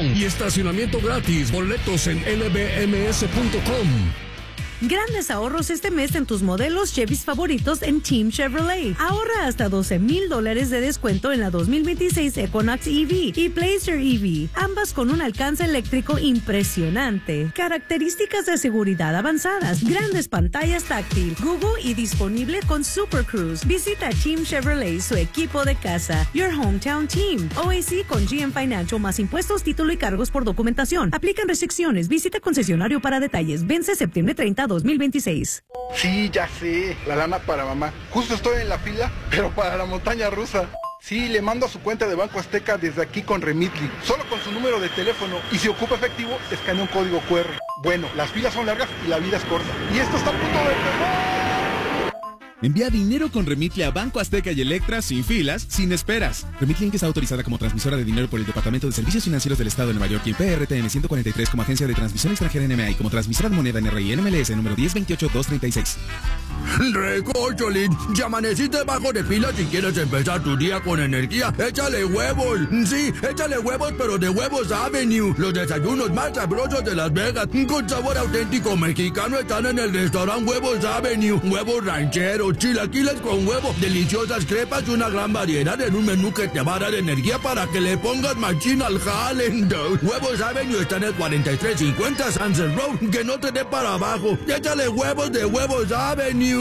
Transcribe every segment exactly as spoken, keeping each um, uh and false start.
y estacionamiento gratis. Boletos en L B M S punto com. Grandes ahorros este mes en tus modelos Chevys favoritos en Team Chevrolet. Ahorra hasta doce mil dólares de descuento en la dos mil veintiséis Equinox E V y Blazer E V, ambas con un alcance eléctrico impresionante. Características de seguridad avanzadas, grandes pantallas táctil, Google y disponible con Super Cruise. Visita Team Chevrolet, su equipo de casa. Your Hometown Team. O A C con G M Financial más impuestos, título y cargos por documentación. Aplican restricciones. Visita concesionario para detalles. Vence septiembre treinta, dos mil veintiséis. Sí, ya sé, la lana para mamá. Justo estoy en la fila, pero para la montaña rusa. Sí, le mando a su cuenta de Banco Azteca desde aquí con Remitly, solo con su número de teléfono, y si ocupa efectivo, escanea un código cu erre. Bueno, las filas son largas y la vida es corta. Y esto está a punto de empezar. Envía dinero con Remitly a Banco Azteca y Electra sin filas, sin esperas. Remitly Inc está autorizada como transmisora de dinero por el Departamento de Servicios Financieros del Estado de Nueva York y el P R T N ciento cuarenta y tres como agencia de transmisión extranjera N M A y como transmisora de moneda N R I N M L S número diez veintiocho dos treinta y seis. Recocholín, ya amaneciste bajo de pilas y quieres empezar tu día con energía. ¡Échale huevos! Sí, échale huevos, pero de Huevos Avenue. Los desayunos más sabrosos de Las Vegas, con sabor auténtico mexicano, están en el restaurante Huevos Avenue. Huevos rancheros, chilaquiles con huevo, deliciosas crepas y una gran variedad en un menú que te va a dar energía para que le pongas machín al jale. Huevos Avenue está en el cuarenta y tres cincuenta Sunset Road. Que no te dé para abajo. Échale huevos de Huevos Avenue.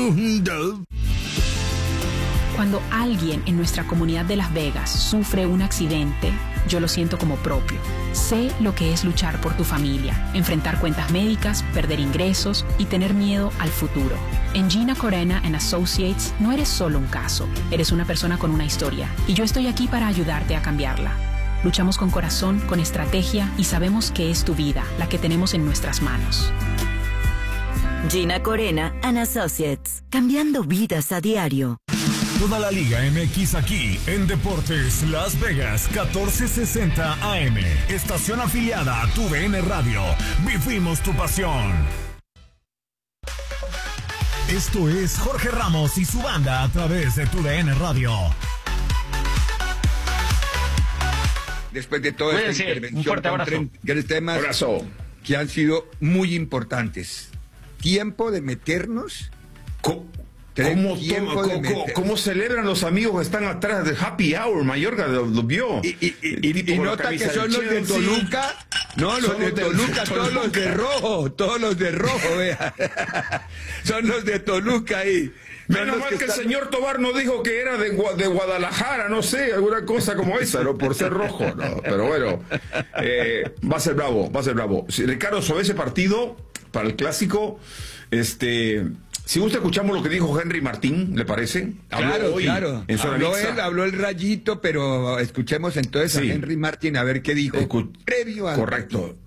Cuando alguien en nuestra comunidad de Las Vegas sufre un accidente, yo lo siento como propio. Sé lo que es luchar por tu familia, enfrentar cuentas médicas, perder ingresos y tener miedo al futuro. En Gina Corena and Associates no eres solo un caso, eres una persona con una historia y yo estoy aquí para ayudarte a cambiarla. Luchamos con corazón, con estrategia y sabemos que es tu vida la que tenemos en nuestras manos. Gina Corena and Associates, cambiando vidas a diario. Toda la Liga M X aquí en Deportes Las Vegas catorce sesenta A M. Estación afiliada a tu D N Radio. Vivimos tu pasión. Esto es Jorge Ramos y su banda a través de tu D N Radio. Después de toda esta intervención, un fuerte abrazo. Con tres temas abrazo. que han sido muy importantes. Tiempo de meternos. ¿Cómo, cómo, toma, cómo, cómo, ¿Cómo celebran los amigos que están atrás de Happy Hour? Mayorga lo, lo vio. Y, y, y, y nota que son los de Toluca. No, los de Toluca, todos los de rojo. Todos los de rojo, vea. Son los de Toluca ahí. Menos mal que, que el señor Tobar no dijo que era de, de Guadalajara, no sé, alguna cosa como esa, ¿no? Por ser rojo, ¿no? Pero bueno, eh, va a ser bravo, va a ser bravo. Si, Ricardo, sobre ese partido, para el clásico, este... Si gusta, escuchamos lo que dijo Henry Martín, ¿le parece? Habló claro, hoy claro. En habló él, habló el Rayito, pero escuchemos entonces sí. a Henry Martín a ver qué dijo Escu previo al Correcto. partido.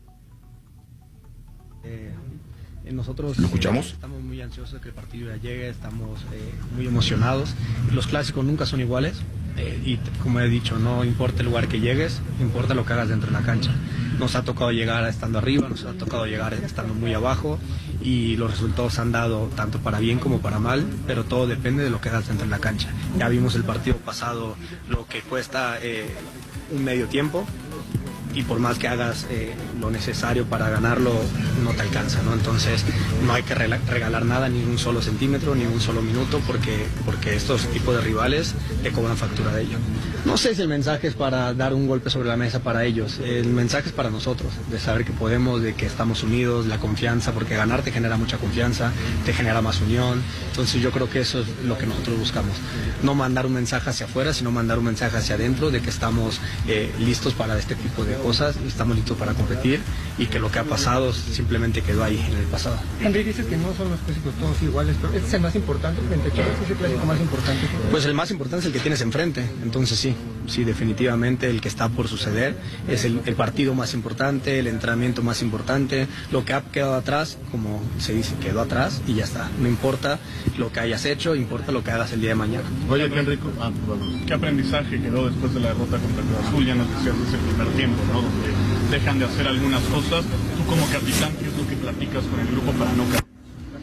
Eh, nosotros ¿Lo escuchamos? Eh, estamos muy ansiosos de que el partido ya llegue, estamos eh, muy emocionados. Los clásicos nunca son iguales eh, y como he dicho, no importa el lugar que llegues, importa lo que hagas dentro de la cancha. Nos ha tocado llegar estando arriba, nos ha tocado llegar estando muy abajo y los resultados han dado tanto para bien como para mal, pero todo depende de lo que hagas dentro de la cancha. Ya vimos el partido pasado, lo que cuesta eh, un medio tiempo y por más que hagas eh, lo necesario para ganarlo, no te alcanza, ¿no? Entonces no hay que regalar nada, ni un solo centímetro, ni un solo minuto, porque, porque estos tipos de rivales te cobran factura de ello. No sé si el mensaje es para dar un golpe sobre la mesa para ellos, el mensaje es para nosotros, de saber que podemos, de que estamos unidos, la confianza, porque ganar te genera mucha confianza, te genera más unión, entonces yo creo que eso es lo que nosotros buscamos, no mandar un mensaje hacia afuera, sino mandar un mensaje hacia adentro de que estamos eh, listos para este tipo de cosas, estamos listos para competir y que lo que ha pasado simplemente quedó ahí en el pasado. Henry, dices que no son los clásicos todos iguales, pero este es el más importante, frente a Chivas, es el clásico más importante. Pues el más importante es el que tienes enfrente, entonces sí, sí, definitivamente el que está por suceder es el, el partido más importante, el entrenamiento más importante, lo que ha quedado atrás, como se dice, quedó atrás y ya está, no importa lo que hayas hecho, importa lo que hagas el día de mañana. Oye, Enrico, ah, ¿qué aprendizaje quedó después de la derrota contra Cruz Azul? Ya nos decías ese primer tiempo, ¿no? Donde dejan de hacer algunas cosas. Tú como capitán, ¿qué es lo que platicas con el grupo para no caer?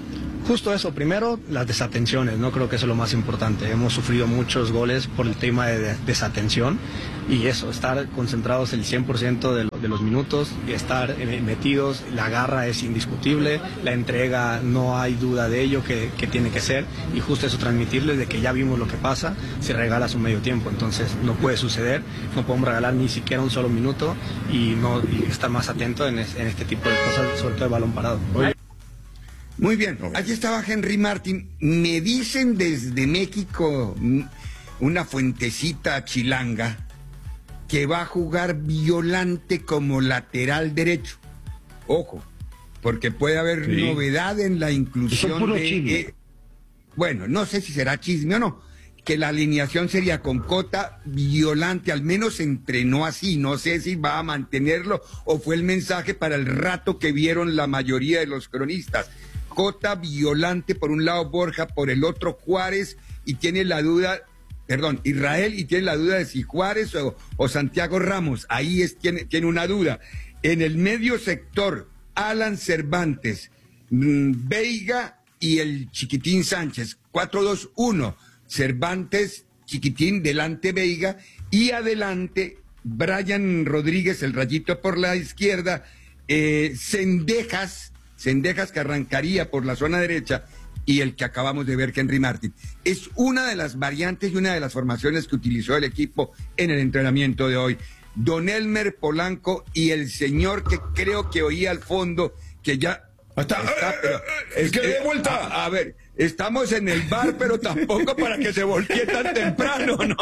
Justo eso, primero las desatenciones, no creo que eso es lo más importante. Hemos sufrido muchos goles por el tema de desatención y eso, estar concentrados el cien por ciento de, lo, de los minutos y estar metidos, la garra es indiscutible, la entrega no hay duda de ello que, que tiene que ser y justo eso transmitirles de que ya vimos lo que pasa si regalas un medio tiempo, entonces no puede suceder, no podemos regalar ni siquiera un solo minuto y, no, y estar más atento en, es, en este tipo de cosas, sobre todo el balón parado. Oye. Muy bien, aquí estaba Henry Martin. Me dicen desde México, una fuentecita chilanga, que va a jugar Violante como lateral derecho. Ojo, porque puede haber sí. novedad en la inclusión de... Eh, bueno, no sé si será chisme o no, que la alineación sería con Cota, Violante, al menos entrenó así, no sé si va a mantenerlo o fue el mensaje para el rato que vieron la mayoría de los cronistas. Cota, Violante por un lado, Borja por el otro, Juárez, y tiene la duda, perdón, Israel, y tiene la duda de si Juárez o, o Santiago Ramos, ahí es, tiene, tiene una duda. En el medio sector, Alan Cervantes, mmm, Veiga y el Chiquitín Sánchez, cuatro dos uno, Cervantes, Chiquitín, delante Veiga, y adelante Brian Rodríguez, el rayito por la izquierda, eh, Cendejas, Cendejas que arrancaría por la zona derecha y el que acabamos de ver, Henry Martin. Es una de las variantes y una de las formaciones que utilizó el equipo en el entrenamiento de hoy. Don Elmer Polanco y el señor que creo que oía al fondo, que ya... Está, está, pero, es que de vuelta. A, a ver, estamos en el bar, pero tampoco para que se voltee tan temprano, ¿no?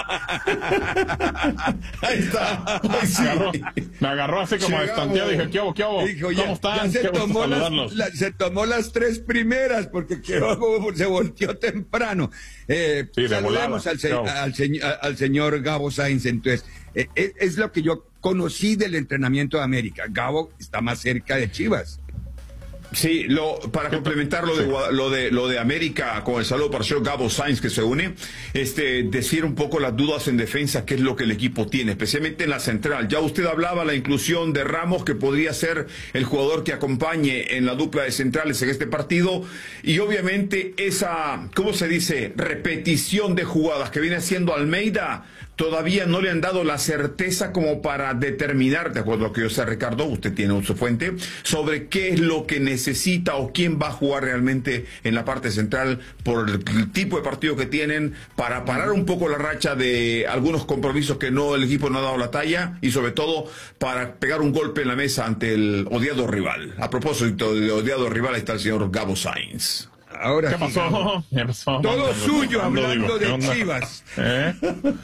Ahí está. Ay, sí. me, agarró, me agarró así como estanteado y dije, ¿qué hago, qué hago? Dijo, ¿Cómo ya, están? Ya se, tomó las, la, se tomó las tres primeras porque ¿qué hago? Se volteó temprano. Eh, sí, saludemos al, se, al, al, al señor Gabo Sainz, entonces. Eh, es, es lo que yo conocí del entrenamiento de América. Gabo está más cerca de Chivas. Sí, lo, para complementar lo de, lo de lo de América, con el saludo para el señor Gabo Sainz que se une, este, decir un poco las dudas en defensa, qué es lo que el equipo tiene, especialmente en la central. Ya usted hablaba la inclusión de Ramos, que podría ser el jugador que acompañe en la dupla de centrales en este partido, y obviamente esa, ¿cómo se dice?, repetición de jugadas que viene haciendo Almeida, todavía no le han dado la certeza como para determinar, de acuerdo a lo que yo sé, Ricardo, usted tiene su fuente, sobre qué es lo que necesita o quién va a jugar realmente en la parte central por el tipo de partido que tienen, para parar un poco la racha de algunos compromisos que no el equipo no ha dado la talla, y sobre todo para pegar un golpe en la mesa ante el odiado rival. A propósito de odiado rival, ahí está el señor Gabo Sainz. Ahora ¿Qué pasó? ¿Qué pasó? Todo suyo, hablando digo, de Chivas. ¿Eh?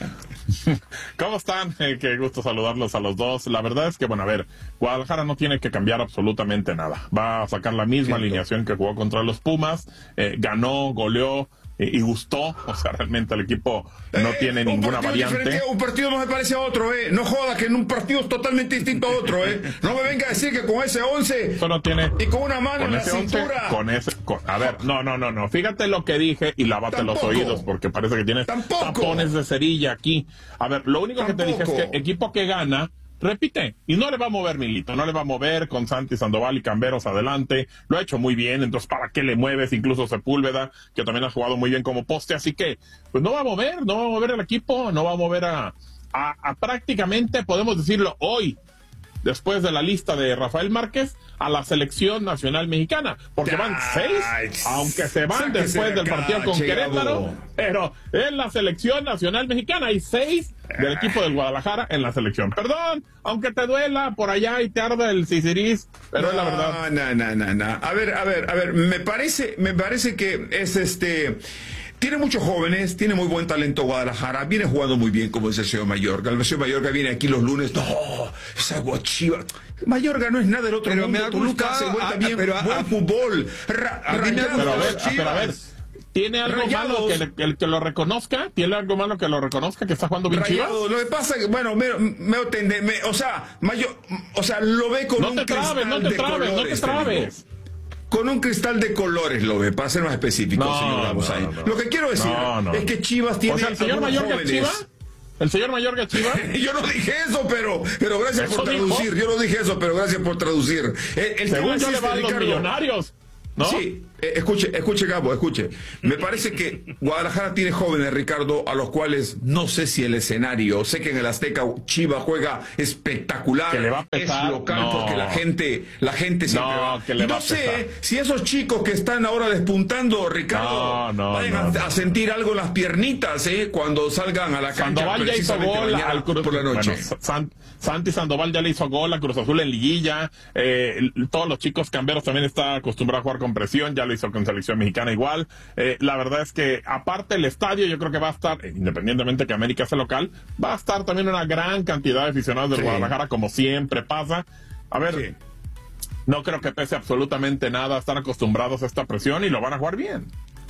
¿Cómo están? Eh, qué gusto saludarlos a los dos. La verdad es que, bueno, a ver, Guadalajara no tiene que cambiar absolutamente nada. Va a sacar la misma Cierto. alineación que jugó contra los Pumas. Eh, ganó, goleó eh, y gustó. O sea, realmente el equipo no eh, tiene ninguna variante. Un partido no se parece a otro, ¿eh? No joda que en un partido es totalmente distinto a otro, ¿eh? No me venga a decir que con ese once Eso no tiene, y con una mano con en la ese cintura. once, con ese, con, a ver, no, no, no, no. Fíjate lo que dije y lávate Tampoco. los oídos porque parece que tienes Tampoco. tapones de cerilla aquí. A ver, lo único Tampoco. que te dije es que equipo que gana repite, y no le va a mover Milito, no le va a mover con Santi Sandoval y Camberos adelante, lo ha hecho muy bien, entonces ¿para qué le mueves? Incluso Sepúlveda, que también ha jugado muy bien como poste, así que pues no va a mover, no va a mover el equipo, no va a mover a, a, a prácticamente, podemos decirlo hoy, después de la lista de Rafael Márquez, a la selección nacional mexicana, porque van seis, aunque se van después del partido con Querétaro, pero en la selección nacional mexicana hay seis del equipo del Guadalajara en la selección. Perdón, aunque te duela por allá y te arda el sisiris, pero no, es la verdad. No, no, no, no. A ver, a ver, a ver, me parece, me parece que es este... Tiene muchos jóvenes, tiene muy buen talento Guadalajara, viene jugando muy bien, como dice el señor Mayorga. El señor Mayorga viene aquí los lunes, no, esa guachiva. Mayorga no es nada del otro pero mundo. Me ha gustado, Toluca hace bien, pero buen a, fútbol. Ra, a mí me pero, a ver, pero a ver, ¿tiene algo Rayados. malo que, que, que lo reconozca? ¿Tiene algo malo que lo reconozca que está jugando bien Chivas? Lo que pasa es que, bueno, me, me, me, me, o sea, Mayor, o sea, lo ve con no un te trabes, no te trabes, no te trabes. Con un cristal de colores lo ve, para ser más específico, no, señor Ramos. No, no. Lo que quiero decir no, no. es que Chivas tiene. O sea, el señor Mayorga Chivas. ¿El señor Mayorga Chivas? Yo no dije eso, pero, pero gracias ¿Eso por dijo? traducir. Yo no dije eso, pero gracias por traducir. El, el Según tema yo es le van este, los Ricardo, millonarios, ¿no? Sí, Eh, escuche, escuche, Gabo, escuche. Me parece que Guadalajara tiene jóvenes, Ricardo, a los cuales no sé si el escenario, sé que en el Azteca Chivas juega espectacular, que le va a pesar, es local no. porque la gente, la gente siempre no, va. Que le y no va a sé pesar. si esos chicos que están ahora despuntando, Ricardo, no, no, vayan no, a, no. a sentir algo en las piernitas, ¿eh? Cuando salgan a la cancha. Sandoval ya hizo gol al Cruz por la noche. Bueno, San, Santi Sandoval ya le hizo gol a Cruz Azul en liguilla. Eh, todos los chicos camberos también están acostumbrados a jugar con presión, ya lo hizo con selección mexicana igual. Eh, la verdad es que aparte el estadio yo creo que va a estar, independientemente que América sea local, va a estar también una gran cantidad de aficionados del sí. Guadalajara, como siempre pasa. A ver, sí. no creo que pese absolutamente nada, están acostumbrados a esta presión y lo van a jugar bien.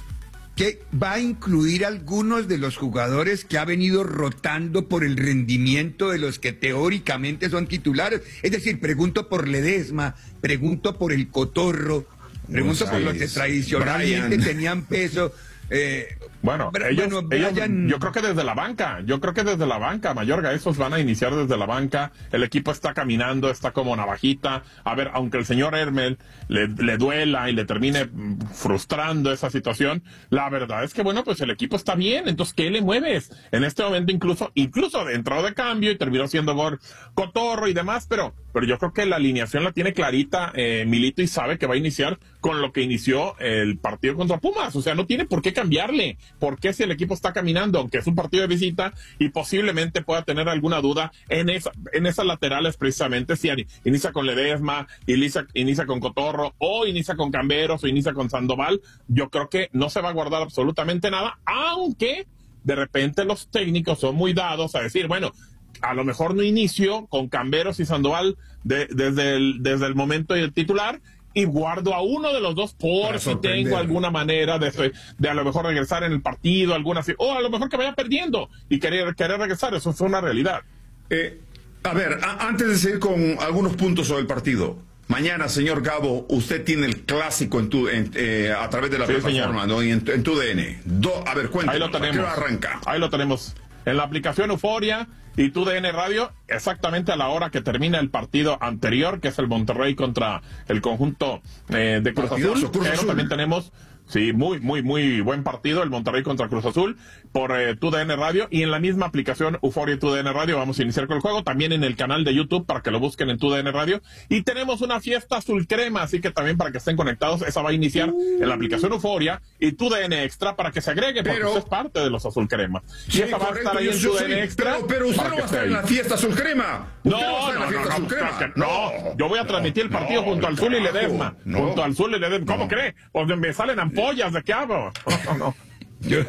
Que va a incluir algunos de los jugadores que ha venido rotando por el rendimiento de los que teóricamente son titulares. Es decir, pregunto por Ledesma, pregunto por el Cotorro, pregunto por los que tradicionalmente Brian. tenían peso. Eh, bueno, ellos, bueno ellos, Brian... yo creo que desde la banca, yo creo que desde la banca, Mayorga, esos van a iniciar desde la banca, el equipo está caminando, está como navajita, a ver, aunque el señor Hermel le, le duela y le termine frustrando esa situación, la verdad es que bueno, pues el equipo está bien, entonces ¿qué le mueves? En este momento incluso, incluso entró de cambio y terminó siendo gol Cotorro y demás, pero, pero yo creo que la alineación la tiene clarita eh, Milito y sabe que va a iniciar con lo que inició el partido contra Pumas, o sea, no tiene por qué cambiarle. ¿Por qué si el equipo está caminando, aunque es un partido de visita y posiblemente pueda tener alguna duda en esa, en esas laterales precisamente, si inicia con Ledesma, inicia, inicia con Cotorro, o inicia con Camberos, o inicia con Sandoval? Yo creo que no se va a guardar absolutamente nada, aunque de repente los técnicos son muy dados a decir, bueno, a lo mejor no inicio con Camberos y Sandoval de, desde, el, desde el momento del titular, y guardo a uno de los dos por si tengo alguna manera de, de a lo mejor regresar en el partido, alguna o a lo mejor que vaya perdiendo y querer, querer regresar. Eso es una realidad. Eh, a ver, a, antes de seguir con algunos puntos sobre el partido, mañana, señor Gabo, usted tiene el clásico en tu, en, eh, a través de la sí, plataforma, ¿no? Y en, en tu D N. Do, a ver, cuéntanos, ahí lo tenemos. ¿a qué hora arranca? Ahí lo tenemos. En la aplicación Euforia y tu D N Radio, exactamente a la hora que termina el partido anterior, que es el Monterrey contra el conjunto eh, de Cruz Azul. Cruz Pero Azul. También tenemos, sí, muy, muy, muy buen partido, el Monterrey contra Cruz Azul, por eh, tu D N Radio, y en la misma aplicación Euforia y tu D N Radio vamos a iniciar con el juego, también en el canal de YouTube para que lo busquen en tu D N Radio, y tenemos una fiesta azul crema, así que también para que estén conectados, esa va a iniciar uh. en la aplicación Euforia y tu D N Extra para que se agregue, porque pero, usted es parte de los azul crema. Sí, y esa correcto, va a estar ahí en tu D N Extra. Pero, pero usted no va a estar en la fiesta azul crema. No, no, no, no, no, no, no, yo voy a transmitir el partido no, junto al Zul y Ledesma, no, junto al Zul y Ledesma. ¿Cómo no. cree? Pues me salen ampollas, ¿de qué hablo? No, no. Yo...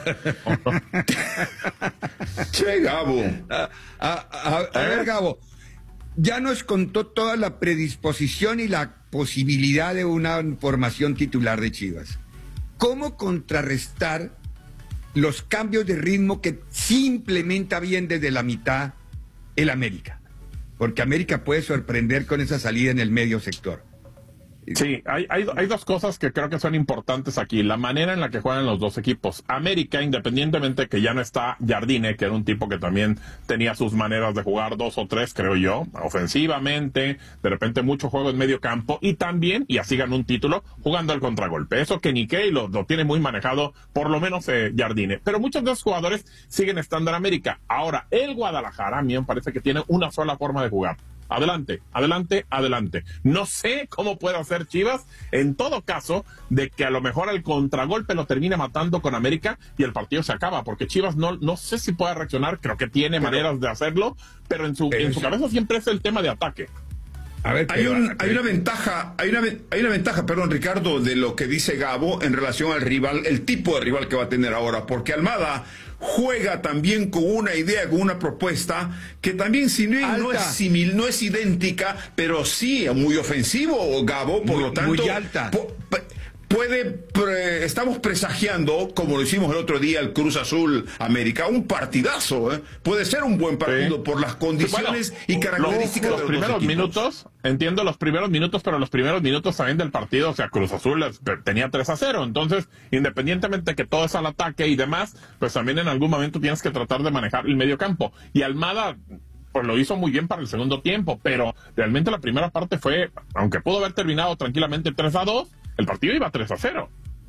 Che, Gabo. A, a, a, a ver, Gabo, ya nos contó toda la predisposición y la posibilidad de una formación titular de Chivas. ¿Cómo contrarrestar los cambios de ritmo que sí implementa bien desde la mitad el América? Porque América puede sorprender con esa salida en el medio sector. Sí, hay, hay, hay dos cosas que creo que son importantes aquí. La manera en la que juegan los dos equipos. América, independientemente que ya no está Jardine, que era un tipo que también tenía sus maneras de jugar, dos o tres, creo yo, ofensivamente, de repente mucho juego en medio campo, y también, y así ganó un título, jugando al contragolpe. Eso que Nikkei lo, lo tiene muy manejado, por lo menos eh, Jardine. Pero muchos de esos jugadores siguen estando en América. Ahora, el Guadalajara, a mí me parece que tiene una sola forma de jugar. Adelante, adelante, adelante. No sé cómo puede hacer Chivas, en todo caso, de que a lo mejor el contragolpe lo termine matando con América y el partido se acaba, porque Chivas no, no sé si puede reaccionar, creo que tiene pero, maneras de hacerlo, pero en su, en su cabeza siempre es el tema de ataque. A ver, hay, un, hay una ventaja, hay una, hay una ventaja, perdón, Ricardo, de lo que dice Gabo en relación al rival, el tipo de rival que va a tener ahora, porque Almada juega también con una idea, con una propuesta que también si no, no es simil, no es idéntica, pero sí muy ofensivo, Gabo, por muy, lo tanto muy alta. Po, puede, pre, estamos presagiando, como lo hicimos el otro día, el Cruz Azul América, un partidazo, ¿eh? Puede ser un buen partido sí. por las condiciones bueno, y características los, de los los primeros minutos, entiendo los primeros minutos, pero los primeros minutos también del partido, o sea, Cruz Azul tenía tres a cero, entonces, independientemente que todo es al ataque y demás, pues también en algún momento tienes que tratar de manejar el medio campo, y Almada pues lo hizo muy bien para el segundo tiempo, pero realmente la primera parte fue, aunque pudo haber terminado tranquilamente tres a dos, el partido iba tres a cero.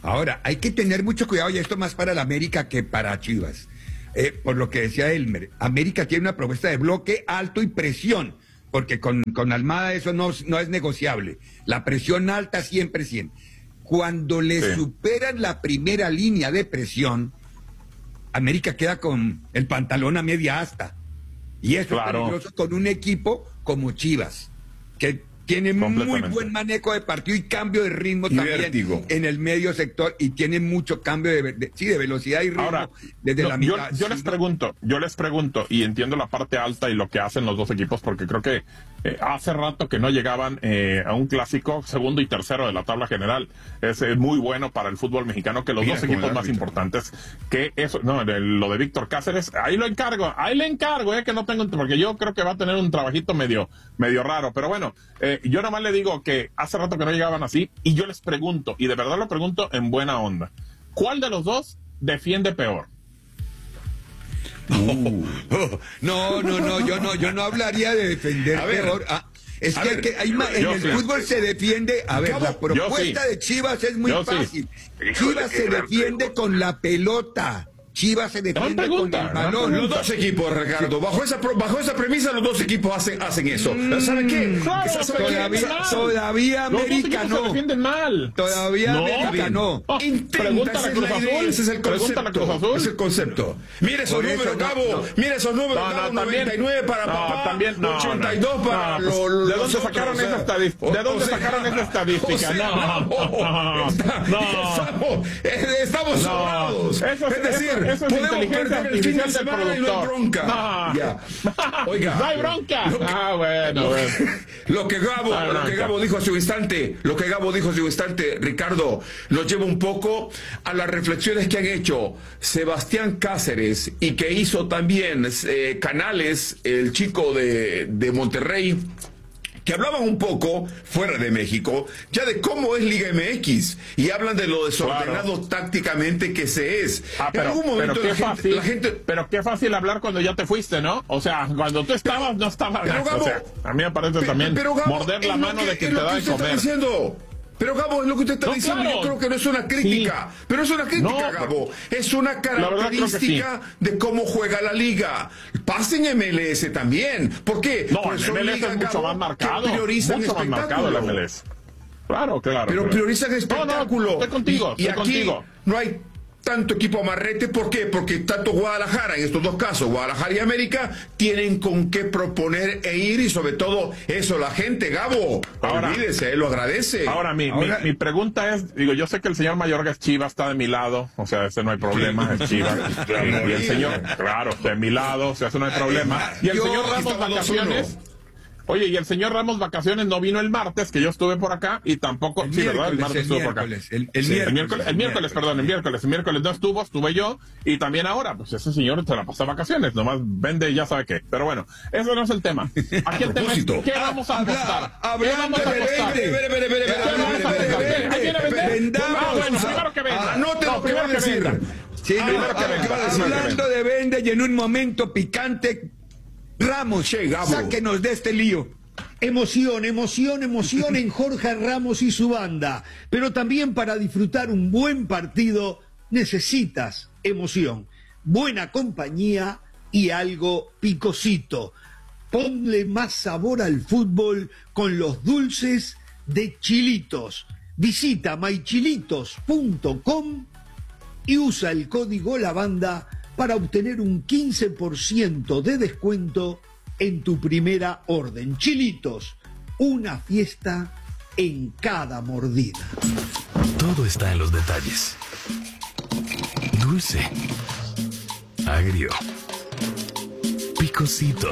Ahora, hay que tener mucho cuidado, y esto más para la América que para Chivas. Eh, por lo que decía Elmer, América tiene una propuesta de bloque alto y presión, porque con, con Almada eso no, no es negociable. La presión alta siempre cien. Cuando le sí. superan la primera línea de presión, América queda con el pantalón a media asta. Y eso claro. es peligroso con un equipo como Chivas, que tiene muy buen manejo de partido y cambio de ritmo y también vértigo. En el medio sector, y tiene mucho cambio de, de, sí, de velocidad y ritmo. Ahora, desde no, la mitad. Yo, yo les pregunto, yo les pregunto, y entiendo la parte alta y lo que hacen los dos equipos, porque creo que eh, hace rato que no llegaban eh, a un clásico segundo y tercero de la tabla general. Es eh, muy bueno para el fútbol mexicano que los Mira, dos equipos más importantes, que eso, no, el, lo de Víctor Cáceres, ahí lo encargo, ahí le encargo, eh, que no tengo, porque yo creo que va a tener un trabajito medio, medio raro, pero bueno, eh, yo nada más le digo que hace rato que no llegaban así, y yo les pregunto, y de verdad lo pregunto en buena onda, ¿cuál de los dos defiende peor? Uh. No, no, no, yo no, yo no hablaría de defender a ver, peor. Ah, es que, ver, que hay, en el sí. fútbol se defiende, a ver, ¿Cómo? la propuesta sí. de Chivas es muy yo fácil. Sí. Chivas se defiende con la pelota. Chivas se defiende con el balón. Los dos equipos, Ricardo, bajo esa bajo esa premisa los dos equipos hacen hacen eso. ¿Saben qué? Claro, ¿Sabe todavía, todavía América no. Se defienden mal. Todavía no, América no. Oh, Intenta a Cruz Azul. Ese es el concepto. Es el concepto. Mire esos Por números, Gabo. No, no. Mire esos números, no, no, Gabo. noventa y nueve para no, papá. También, no, ochenta y dos no, para no, los, los ¿De dónde otros, sacaron esa estadística? ¿De dónde sacaron esa estadística? No. No. Estamos sobrados. Es decir, podemos el fin de semana y no hay bronca. No. Ya. Oiga, no hay bronca. Lo que, ah, bueno, lo, bueno. Lo que Gabo, no lo que Gabo dijo hace un instante, lo que Gabo dijo hace un instante, Ricardo, nos lleva un poco a las reflexiones que han hecho Sebastián Cáceres y que hizo también eh, Canales, el chico de, de Monterrey, que hablaban un poco, fuera de México, ya de cómo es Liga M X, y hablan de lo desordenado claro. tácticamente que se es. Ah, pero, en algún momento pero qué la, fácil, gente, la gente... Pero qué fácil hablar cuando ya te fuiste, ¿no? O sea, cuando tú estabas, pero, no estabas... Pero, Gabo, o sea, a mí me parece pero, también pero, Gabo, morder la mano que, de quien te da de comer. Pero Gabo, es lo que usted está no, diciendo, claro. yo creo que no es una crítica, sí. pero es una crítica, no, Gabo, es una característica sí. de cómo juega la liga. Pasa en M L S también, ¿por qué? No, pues en M L S es mucho Gabo, más marcado, priorizan mucho más marcado el M L S. Claro, claro. Pero claro. priorizan espectáculo. No, no, estoy contigo, y, y estoy aquí contigo. no hay tanto equipo amarrete, ¿por qué? Porque tanto Guadalajara, en estos dos casos, Guadalajara y América, tienen con qué proponer e ir, y sobre todo eso, la gente, Gabo, ahora, olvídese, lo agradece. Ahora, mi, ahora mi, mi pregunta es, digo, yo sé que el señor Mayorga es Chivas, está de mi lado, o sea, ese no hay problema, es Chivas, y, y el señor, claro, de mi lado, o sea, eso no hay problema, y el señor Ramos vacaciones... Oye, y el señor Ramos vacaciones no vino el martes, que yo estuve por acá, y tampoco, el sí, ¿verdad? El martes el estuvo por acá. El, el, sí, miércoles, el miércoles, el miércoles, perdón, el miércoles, el miércoles no estuvo, estuve yo, y también ahora, pues ese señor se la pasa vacaciones, nomás vende y ya sabe qué. Pero bueno, eso no es el tema. Aquí el tema es, ¿qué vamos a apostar? ¿Qué vamos a apostar? Ah, bueno, primero que venga. No te lo primero que venga. Sí, hablando de vende y en un momento picante, Ramos, che, sáquenos de este lío. Emoción, emoción, emoción en Jorge Ramos y su banda. Pero también para disfrutar un buen partido necesitas emoción, buena compañía y algo picosito. Ponle más sabor al fútbol con los dulces de Chilitos. Visita my chilitos punto com y usa el código La Banda para obtener un quince por ciento de descuento en tu primera orden. Chilitos, una fiesta en cada mordida. Todo está en los detalles. Dulce, agrio, picosito.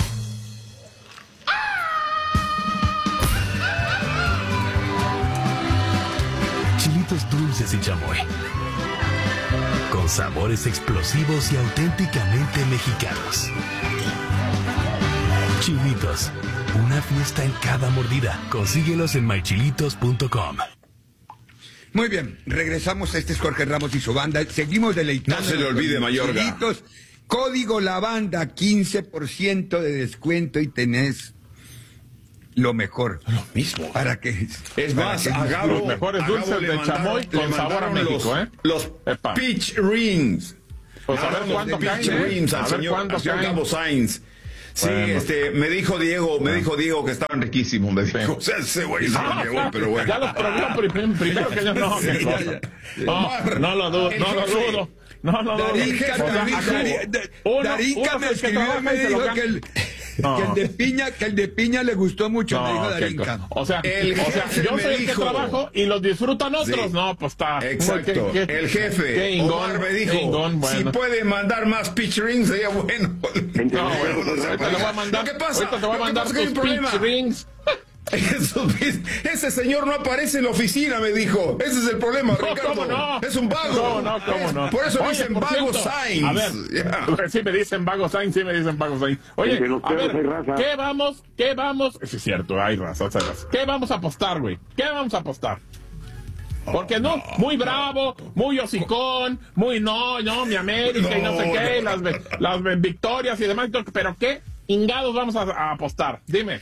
Chilitos dulces y chamoy, con sabores explosivos y auténticamente mexicanos. Chilitos, una fiesta en cada mordida. Consíguelos en my chilitos punto com. Muy bien, regresamos. Este es Jorge Ramos y su banda. Seguimos deleitando. No se le olvide, Mayorga. Chilitos. Código La Banda, quince por ciento de descuento y tenés lo mejor. Lo mismo. Para que... Es para más, que a Gabo, Los mejores a Gabo dulces le de mandaron- chamoy le con sabor a mandaron México, los, ¿eh? Los Epa. peach rings. Pues a ver Hablamos cuándo de peach caen, ¿eh? rings A al ver señor, cuándo al señor caen. Gabo Sainz. Sí, Bueno. este, me dijo Diego, me dijo Diego que estaban riquísimos, me dijo, o sea, ese güey se lo Ah, llevó, pero bueno. Ya los probó pri- prim- primero que yo no, Sí, qué ya, cosa. ya. No, no lo dudo, El no lo jefe. dudo. No, no, no. Darinka, O sea, Darinka, aquí, Darinka, uno- Darinka uno me es el que escribió y trabaja me y se lo dijo gana. que el, No. que el de piña, que el de piña le gustó mucho, me dijo No, qué Darinka. co- o sea, El o sea, jefe yo me soy el que dijo. trabajo y los disfrutan otros. Sí. No, pues está. Exacto. ¿Qué- qué- el jefe, qué ingón, Omar me dijo, qué ingón, bueno. si puede mandar más pitch rings, sería bueno. No, bueno, ahorita te voy a mandar, Lo que pasa, ahorita te voy a lo que mandar pasa es que hay tus un problema. pitch rings. Eso, ese señor no aparece en la oficina, me dijo. Ese es el problema, No, Ricardo. ¿cómo no? Es un vago. No, no, cómo Es- no. Por eso Oye, dicen por vago cierto, Sainz. A ver, Yeah. sí me dicen vago Sainz, sí me dicen vago Sainz. Oye, Entre los a perros ver, hay raza. ¿qué vamos, qué vamos? Sí, es cierto, hay raza, hay raza. ¿Qué vamos a apostar, güey? ¿Qué vamos a apostar? Porque no, muy bravo, muy hocicón, muy no, no, mi América y no sé qué, las, las victorias y demás, pero ¿qué ingados vamos a, a apostar? Dime.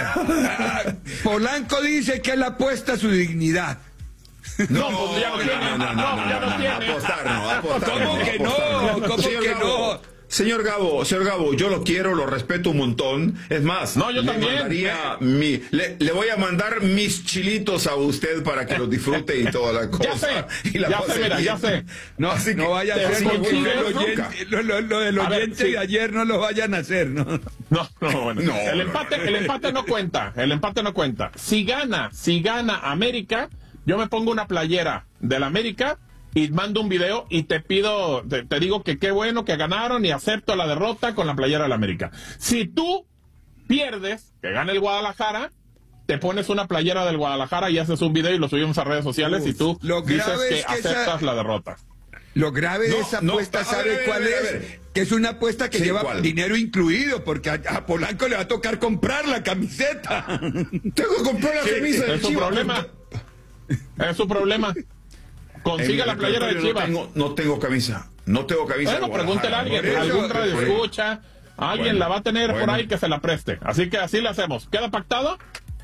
Polanco dice que él apuesta a su dignidad. No, pues ya no tiene, no, ya no tiene. Apostar no, apostar ¿Cómo no, que no? apostar ¿Cómo Señor que Gabo, no? Señor Gabo, señor Gabo, yo lo quiero, lo respeto un montón. Es más, No, yo le también. mandaría mi, le, le voy a mandar mis chilitos a usted para que los disfrute y toda la cosa. Ya sé, y la ya pase sé, mira, bien. ya sé. No, Así que- no vaya a Te ser consigue lo, del bronca. oyente, lo, lo- lo del A ver, oyente sí. de ayer no lo vayan a hacer, ¿no? No, no, bueno. No, el no, empate, no. el empate no cuenta. El empate no cuenta. Si gana, si gana América, yo me pongo una playera del América y mando un video y te pido, te, te digo que qué bueno que ganaron y acepto la derrota con la playera del América. Si tú pierdes, que gane el Guadalajara, te pones una playera del Guadalajara y haces un video y lo subimos a redes sociales Uf, y tú lo dices grave que, es que aceptas esa- la derrota. Lo grave de No, esa no, apuesta, a ver, ¿sabe a ver, cuál a ver, es? a ver. Que es una apuesta que Sí, lleva ¿cuál? dinero incluido, porque a, a Polanco le va a tocar comprar la camiseta. Tengo que comprar la camisa de Es su Chivas. problema. Es su problema. Consiga En la mi playera de repertorio Chivas. No tengo, no tengo camisa. No tengo camisa. Bueno, de pregúntele a alguien, Guadalajara. Por eso, algún radio por- escucha, alguien Bueno, la va a tener por bueno. ahí que se la preste. Así que así le hacemos. ¿Queda pactado?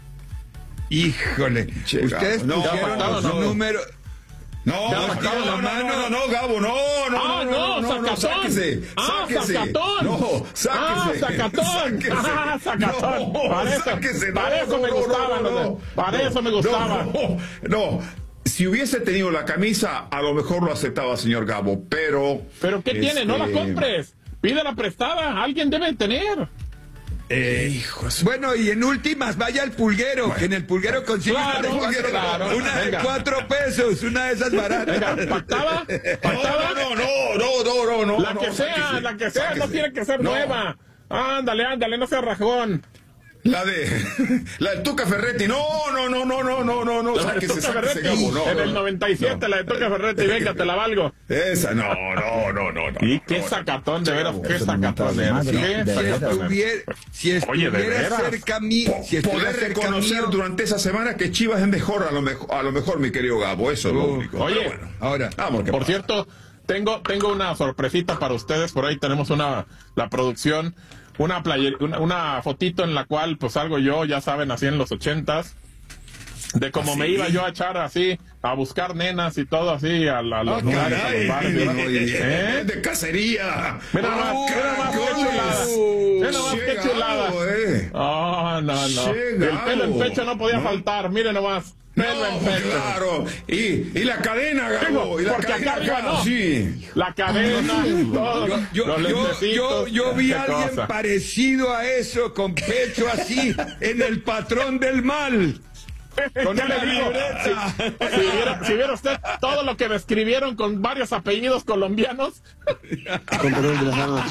Híjole, Che, ustedes no, pusieron no, los no. números. No, Ya, no, Gabo, no, no, no, no, no, Gabo, no, no, Ah, no, no, no, no, sacatón. sáquese, Ah, sáquese. sacatón. No, sáquese. Ah, sacatón. Sáquese. Ah, sacatón. No, Para eso- sáquese, para no, eso me no, gustaban no, los de- no, para no, eso me gustaba. No, no, si hubiese tenido la camisa, a lo mejor lo aceptaba, señor Gabo, pero... ¿Pero qué tiene? No la este, compres. Pídela prestada. Alguien debe tener. Eh, Hijos. Bueno, y en últimas, vaya al pulguero, que en el pulguero consigue Claro, una, claro. una de Venga. cuatro pesos, una de esas baratas. Venga, ¿pactada? ¿Pactada? No, no, no, no, no, no, no. La no, que sea, sáquese, la que sea, no sáquese. tiene que ser No. nueva. Ándale, ándale, no sea rajón. La de la del Tuca Ferretti. No, no, no, no, no, no, no, no. La de Sáquese, Tuca sáquese, Ferretti, Gabo, no. en el noventa y siete, no. la de Tuca Ferretti, venga, te la valgo. Esa, no, no, no, no, no. Y no, qué no. sacatón, de veras, qué Eso no me sacatón. de madre, Qué ¿no? De Si sacatón. estuviera, si Oye, de estuviera veras. cerca mío, si estuviera Poder cerca reconocer mío, durante esa semana que Chivas es mejor, a lo mejor, a lo mejor, mi querido Gabo, eso es lo Uh, único. oye, Pero bueno, ahora, vamos, ¿qué Por pasa? cierto, tengo, tengo una sorpresita para ustedes. Por ahí tenemos una, la producción, una player, una, una fotito en la cual pues salgo yo, ya saben, así en los ochentas, de cómo ¿Ah, me sí? iba yo a echar así, a buscar nenas y todo así, a, la- a los Ah, lugares, a caray, los bares. no, ¿verdad? y- ¿Eh? de cacería. Mira nomás, Ah, mira nomás qué caracoles. chulada. Mira nomás Che, qué Gabo, chulada. eh. Oh, no, no. Che, El pelo en Gabo. pecho no podía No. faltar, miren nomás. Pelo No, en pecho. claro. Y, y la cadena, Gabo. Digo, Y la porque cadena acá arriba no. sí. La cadena, todo, yo, yo, los yo, lentecitos, yo, yo vi qué a alguien cosa. parecido a eso, con pecho así, en el patrón del mal. Con ¿Qué una le digo? libreta. Si, si viera, si viera usted todo lo que describieron con varios apellidos colombianos. Con perdón de las damas.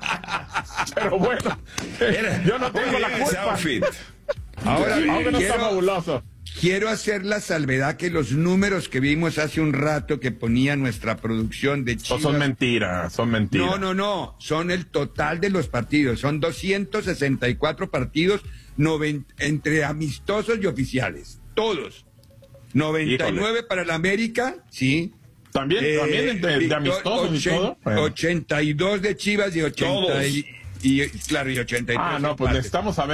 Pero bueno, Era- yo no tengo Oye, la ese culpa. outfit. Ahora, Aunque no está quiero, fabuloso. quiero hacer la salvedad que los números que vimos hace un rato que ponía nuestra producción de O Chivas... son mentiras, son mentiras. No, no, no, son el total de los partidos, son doscientos sesenta y cuatro partidos noven- entre amistosos y oficiales, todos. noventa y nueve Híjole. para el América, sí. También, Eh, también de, de Victor- amistosos y ochen- todo. Bueno. ochenta y dos de Chivas y ochenta y, y- claro, y ochenta y tres Ah, no, pues empates. necesitamos saber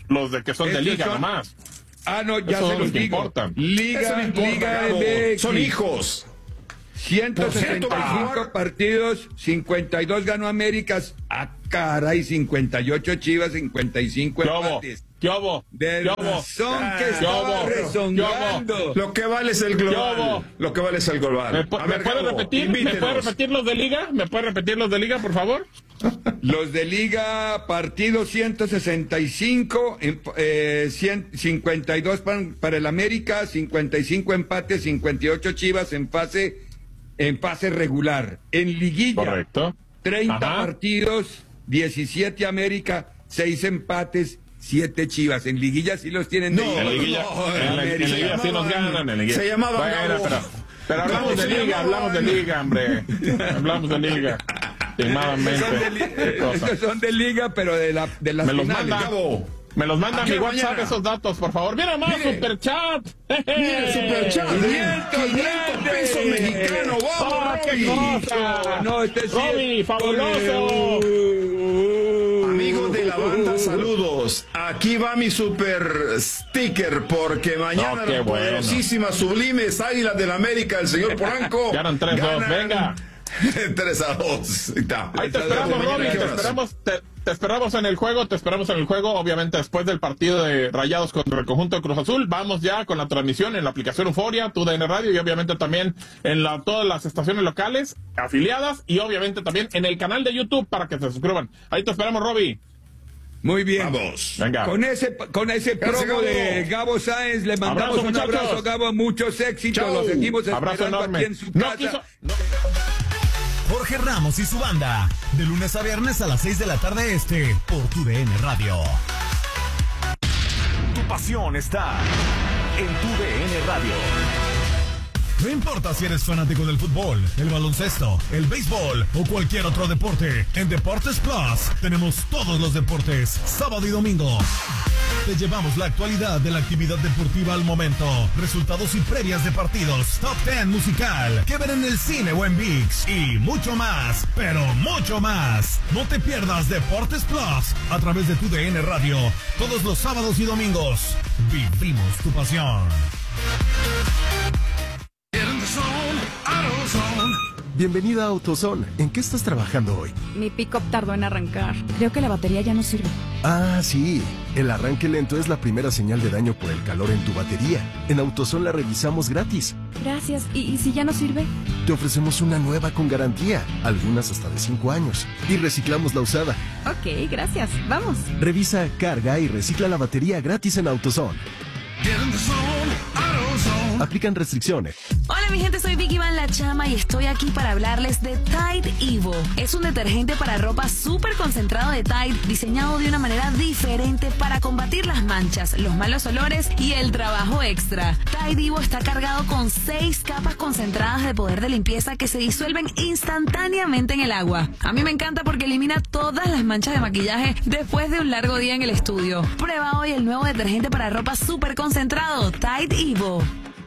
los de que son de Estos liga son- nomás. Ah, no, ya Esos se son los los que digo. importan. Liga, Eso no importa, Liga Gabo. M X. Son hijos. ciento sesenta Por y cierto, cinco partidos, cincuenta y dos ganó Américas. Ah, caray, cincuenta y ocho Chivas, cincuenta y cinco ¿Qué hubo? empates. ¿Qué hubo? De ¿Qué hubo? razón que ¿Qué estaba hubo? rezongando. Lo que vale es el ¿Qué global. hubo? Lo que vale es el global. ¿Me, pu- A ¿me ver, puede Gabo, repetir? ¿Me invítenos. puede repetir los de liga? ¿Me puede repetir los de liga, por favor? Los de Liga, partido ciento sesenta y cinco, em- eh, cien- cincuenta y dos para, para el América, cincuenta y cinco empates, cincuenta y ocho Chivas en fase, en fase regular. En liguilla, Correcto. treinta Ajá. partidos, diecisiete América, seis empates, siete Chivas. En liguilla sí los tienen de No, ida. En la liguilla, no, en la, en la América. liga sí nos ganan. En la liga. Se llamaba Bueno, Gabo. pero, pero hablamos Gabo de se liga, llamaba- hablamos de liga, hombre. Hablamos de liga. Estos Estimadamente. son de, li- Qué cosa. estos son de Liga, pero de, la, de las Me los finales. manda. Gabo. Me los manda a Aquí mi la WhatsApp mañana. esos datos, por favor. Mira más, Mire. superchat. Mire, superchat. quinientos quinientos pesos mexicanos. Vamos, ¡Ah, qué Roby. cosa! No, este sí Roby, es- fabuloso. Amigos de la banda, saludos. Aquí va mi super sticker porque mañana No, qué las bueno. poderosísimas sublimes Águilas del América, el señor Polanco. Ya eran tres, dos, ganan venga. tres a dos. Ahí está. Ahí te esperamos, Mañana, Robin, ¿qué te horas? esperamos, te, te esperamos en el juego, te esperamos en el juego, obviamente después del partido de Rayados contra el conjunto de Cruz Azul, vamos ya con la transmisión en la aplicación Euforia, tu D N Radio y obviamente también en la, todas las estaciones locales afiliadas y obviamente también en el canal de YouTube para que se suscriban. Ahí te esperamos, Roby. Muy bien. Vamos. Venga. Con ese, con ese Gracias, promo Gabo. de Gabo Sáenz, le mandamos Abrazo, un muchachos. abrazo, Gabo, muchos éxitos. Chau. Los seguimos Abrazo esperando enorme. aquí en su No casa. quiso- no- Jorge Ramos y su banda. De lunes a viernes a las seis de la tarde este. Por tu D N Radio. Tu pasión está en tu D N Radio. No importa si eres fanático del fútbol, el baloncesto, el béisbol o cualquier otro deporte. En Deportes Plus tenemos todos los deportes, sábado y domingo. Te llevamos la actualidad de la actividad deportiva al momento, resultados y previas de partidos, top ten musical, que ver en el cine o en ViX y mucho más, pero mucho más. No te pierdas Deportes Plus a través de tu D N Radio, todos los sábados y domingos. Vivimos tu pasión. Bienvenida a AutoZone. ¿En qué estás trabajando hoy? Mi pick-up tardó en arrancar. Creo que la batería ya no sirve. Ah, sí. El arranque lento es la primera señal de daño por el calor en tu batería. En AutoZone la revisamos gratis. Gracias. ¿Y, y si ya no sirve? Te ofrecemos una nueva con garantía, algunas hasta de cinco años. Y reciclamos la usada. Ok, gracias. Vamos. Revisa, carga y recicla la batería gratis en AutoZone. Aplican restricciones. Hola mi gente, soy Vicky Van La Chama y estoy aquí para hablarles de Tide Evo. Es un detergente para ropa súper concentrado de Tide, diseñado de una manera diferente para combatir las manchas, los malos olores y el trabajo extra. Tide Evo está cargado con seis capas concentradas de poder de limpieza que se disuelven instantáneamente en el agua. A mí me encanta porque elimina todas las manchas de maquillaje después de un largo día en el estudio. Prueba hoy el nuevo detergente para ropa súper concentrado, Tide Evo.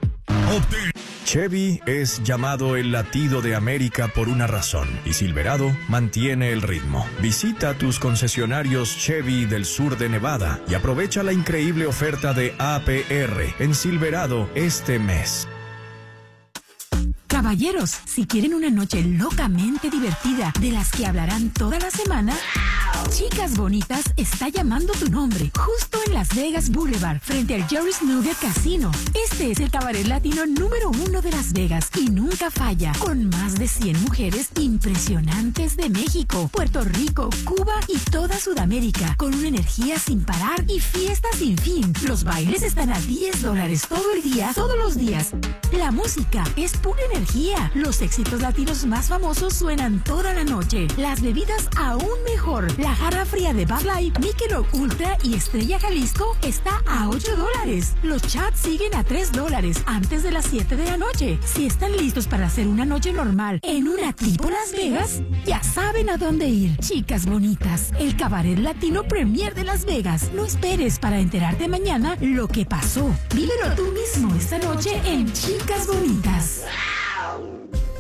Chevy es llamado el latido de América por una razón y Silverado mantiene el ritmo. Visita tus concesionarios Chevy del sur de Nevada y aprovecha la increíble oferta de A P R en Silverado este mes. Caballeros, si quieren una noche locamente divertida de las que hablarán toda la semana, Chicas Bonitas está llamando tu nombre, justo en Las Vegas Boulevard, frente al Jerry's Nugget Casino. Este es el cabaret latino número uno de Las Vegas y nunca falla, con más de cien mujeres impresionantes de México, Puerto Rico, Cuba y toda Sudamérica, con una energía sin parar y fiesta sin fin. Los bailes están a diez dólares todo el día, todos los días. La música es pura energía. Los éxitos latinos más famosos suenan toda la noche. Las bebidas aún mejor. La jarra fría de Bud Light, Michelob Ultra y Estrella Jalisco está a ocho dólares. Los chats siguen a tres dólares antes de las siete de la noche. Si están listos para hacer una noche normal en una tipo Las Vegas, ya saben a dónde ir. Chicas Bonitas, el cabaret latino premier de Las Vegas. No esperes para enterarte mañana lo que pasó. Vívelo tú mismo esta noche en Chicas Bonitas.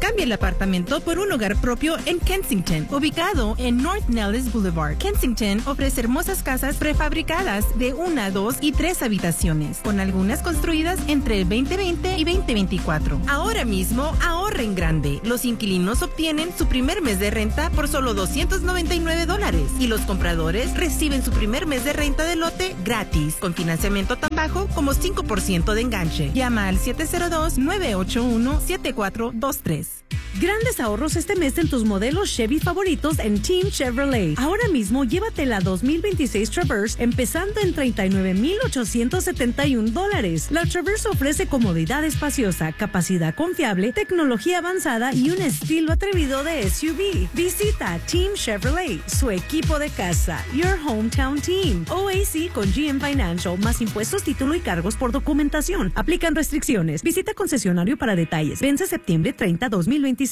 Cambia el apartamento por un hogar propio en Kensington, ubicado en North Nellis Boulevard. Kensington ofrece hermosas casas prefabricadas de una, dos y tres habitaciones, con algunas construidas entre el veinte veinte y veinte veinticuatro. Ahora mismo ahorra en grande. Los inquilinos obtienen su primer mes de renta por solo doscientos noventa y nueve dólares y los compradores reciben su primer mes de renta de lote gratis, con financiamiento tan bajo como cinco por ciento de enganche. Llama al siete cero dos, nueve ocho uno, siete cuatro dos tres. Grandes ahorros este mes en tus modelos Chevy favoritos en Team Chevrolet. Ahora mismo llévate la dos mil veintiséis Traverse empezando en treinta y nueve mil ochocientos setenta y un dólares. La Traverse ofrece comodidad espaciosa, capacidad confiable, tecnología avanzada y un estilo atrevido de S U V. Visita Team Chevrolet, su equipo de casa. Your hometown team. O A C con G M Financial, más impuestos, título y cargos por documentación. Aplican restricciones. Visita concesionario para detalles. Vence septiembre treinta, dos mil veintiséis.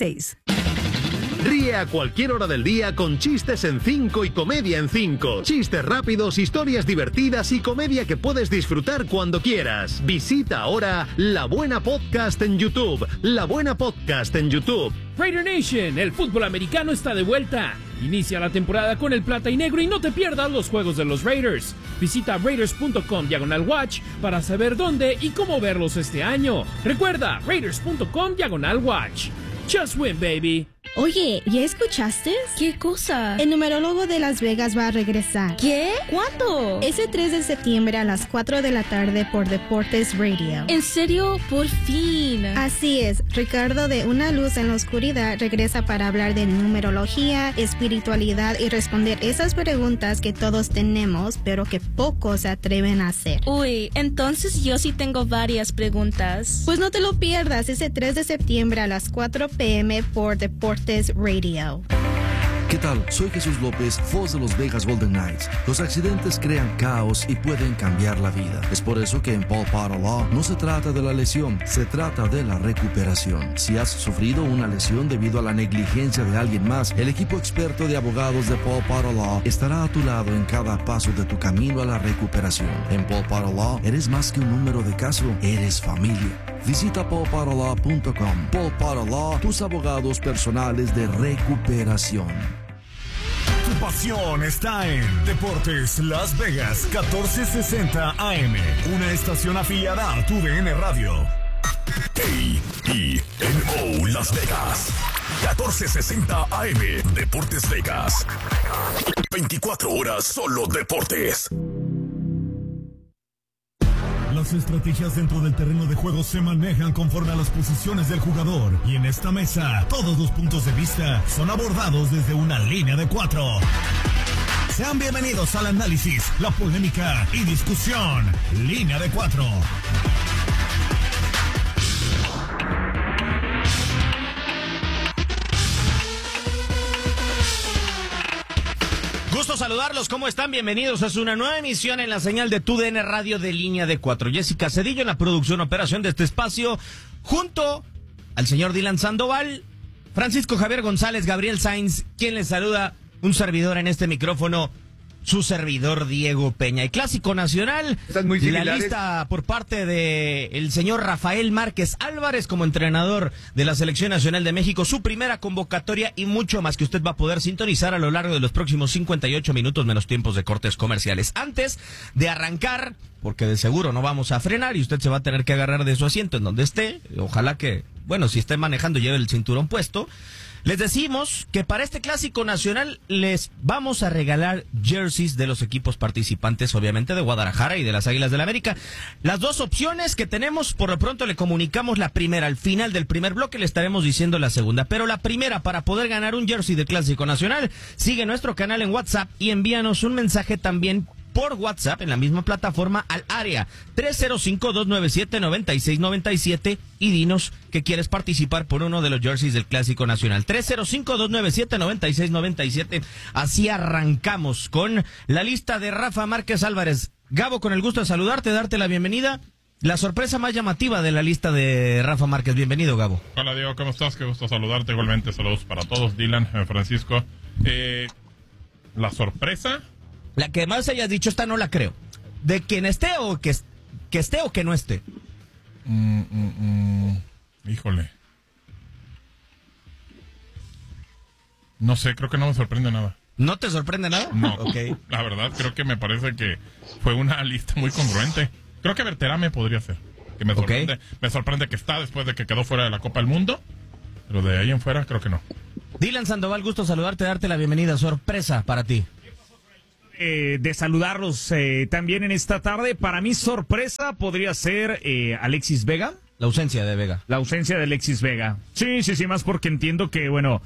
Ríe a cualquier hora del día con chistes en cinco y comedia en cinco. Chistes rápidos, historias divertidas y comedia que puedes disfrutar cuando quieras. Visita ahora La Buena Podcast en YouTube. La Buena Podcast en YouTube. Raider Nation, el fútbol americano está de vuelta. Inicia la temporada con el plata y negro y no te pierdas los juegos de los Raiders. Visita raiders punto com diagonal watch para saber dónde y cómo verlos este año. Recuerda, raiders punto com diagonal watch. Just win, baby. Oye, ¿ya escuchaste? ¿Qué cosa? El numerólogo de Las Vegas va a regresar. ¿Qué? ¿Cuándo? Ese tres de septiembre a las cuatro de la tarde por Deportes Radio. ¿En serio? Por fin. Así es. Ricardo de Una Luz en la Oscuridad regresa para hablar de numerología, espiritualidad y responder esas preguntas que todos tenemos, pero que pocos se atreven a hacer. Uy, entonces yo sí tengo varias preguntas. Pues no te lo pierdas ese tres de septiembre a las cuatro p m por Deportes Radio. ¿Qué tal? Soy Jesús López, voz de los Vegas Golden Knights. Los accidentes crean caos y pueden cambiar la vida. Es por eso que en Paul Potter Law no se trata de la lesión, se trata de la recuperación. Si has sufrido una lesión debido a la negligencia de alguien más, el equipo experto de abogados de Paul Potter Law estará a tu lado en cada paso de tu camino a la recuperación. En Paul Potter Law eres más que un número de caso, eres familia. Visita paul potter law punto com. Paul Potter Law, tus abogados personales de recuperación. Tu pasión está en Deportes Las Vegas catorce sesenta A M, una estación afiliada a tu D N Radio. A E N O Las Vegas catorce sesenta A M, Deportes Vegas. veinticuatro horas solo deportes. Las estrategias dentro del terreno de juego se manejan conforme a las posiciones del jugador. Y en esta mesa, todos los puntos de vista son abordados desde una línea de cuatro. Sean bienvenidos al análisis, la polémica y discusión. Línea de cuatro. Gusto saludarlos, ¿cómo están? Bienvenidos a una nueva emisión en la señal de tu D N Radio de Línea de Cuatro. Jessica Cedillo en la producción, operación de este espacio, junto al señor Dylan Sandoval, Francisco Javier González, Gabriel Sainz, quien les saluda, un servidor en este micrófono, su servidor Diego Peña. Y Clásico Nacional, muy la lista por parte de el señor Rafael Márquez Álvarez como entrenador de la Selección Nacional de México, su primera convocatoria y mucho más que usted va a poder sintonizar a lo largo de los próximos cincuenta y ocho minutos menos tiempos de cortes comerciales. Antes de arrancar, porque de seguro no vamos a frenar y usted se va a tener que agarrar de su asiento en donde esté, ojalá que, bueno, si esté manejando lleve el cinturón puesto. Les decimos que para este Clásico Nacional les vamos a regalar jerseys de los equipos participantes, obviamente de Guadalajara y de las Águilas del América. Las dos opciones que tenemos, por lo pronto le comunicamos la primera. Al final del primer bloque le estaremos diciendo la segunda. Pero la primera, para poder ganar un jersey del Clásico Nacional, sigue nuestro canal en WhatsApp y envíanos un mensaje también por WhatsApp en la misma plataforma al área tres cero cinco, dos nueve siete, nueve seis nueve siete y dinos que quieres participar por uno de los jerseys del Clásico Nacional. tres cero cinco, dos nueve siete, nueve seis nueve siete. Así arrancamos con la lista de Rafa Márquez Álvarez. Gabo, con el gusto de saludarte, darte la bienvenida. La sorpresa más llamativa de la lista de Rafa Márquez. Bienvenido, Gabo. Hola, Diego, ¿cómo estás? Qué gusto saludarte. Igualmente, saludos para todos. Dylan, eh, Francisco. Eh, la sorpresa... La que más hayas dicho, esta no la creo. De quien esté o que, que esté o que no esté. Mm, mm, mm, híjole. No sé, creo que no me sorprende nada. ¿No te sorprende nada? No, okay. La verdad creo que me parece que fue una lista muy congruente. Creo que Berterame podría ser. Que me sorprende, okay. me sorprende que está después de que quedó fuera de la Copa del Mundo, pero de ahí en fuera creo que no. Dylan Sandoval, gusto saludarte, darte la bienvenida. Sorpresa para ti. Eh, de saludarlos eh, también en esta tarde. Para mí sorpresa podría ser eh, Alexis Vega. La ausencia de Vega. La ausencia de Alexis Vega. Sí, sí, sí, más porque entiendo que, bueno,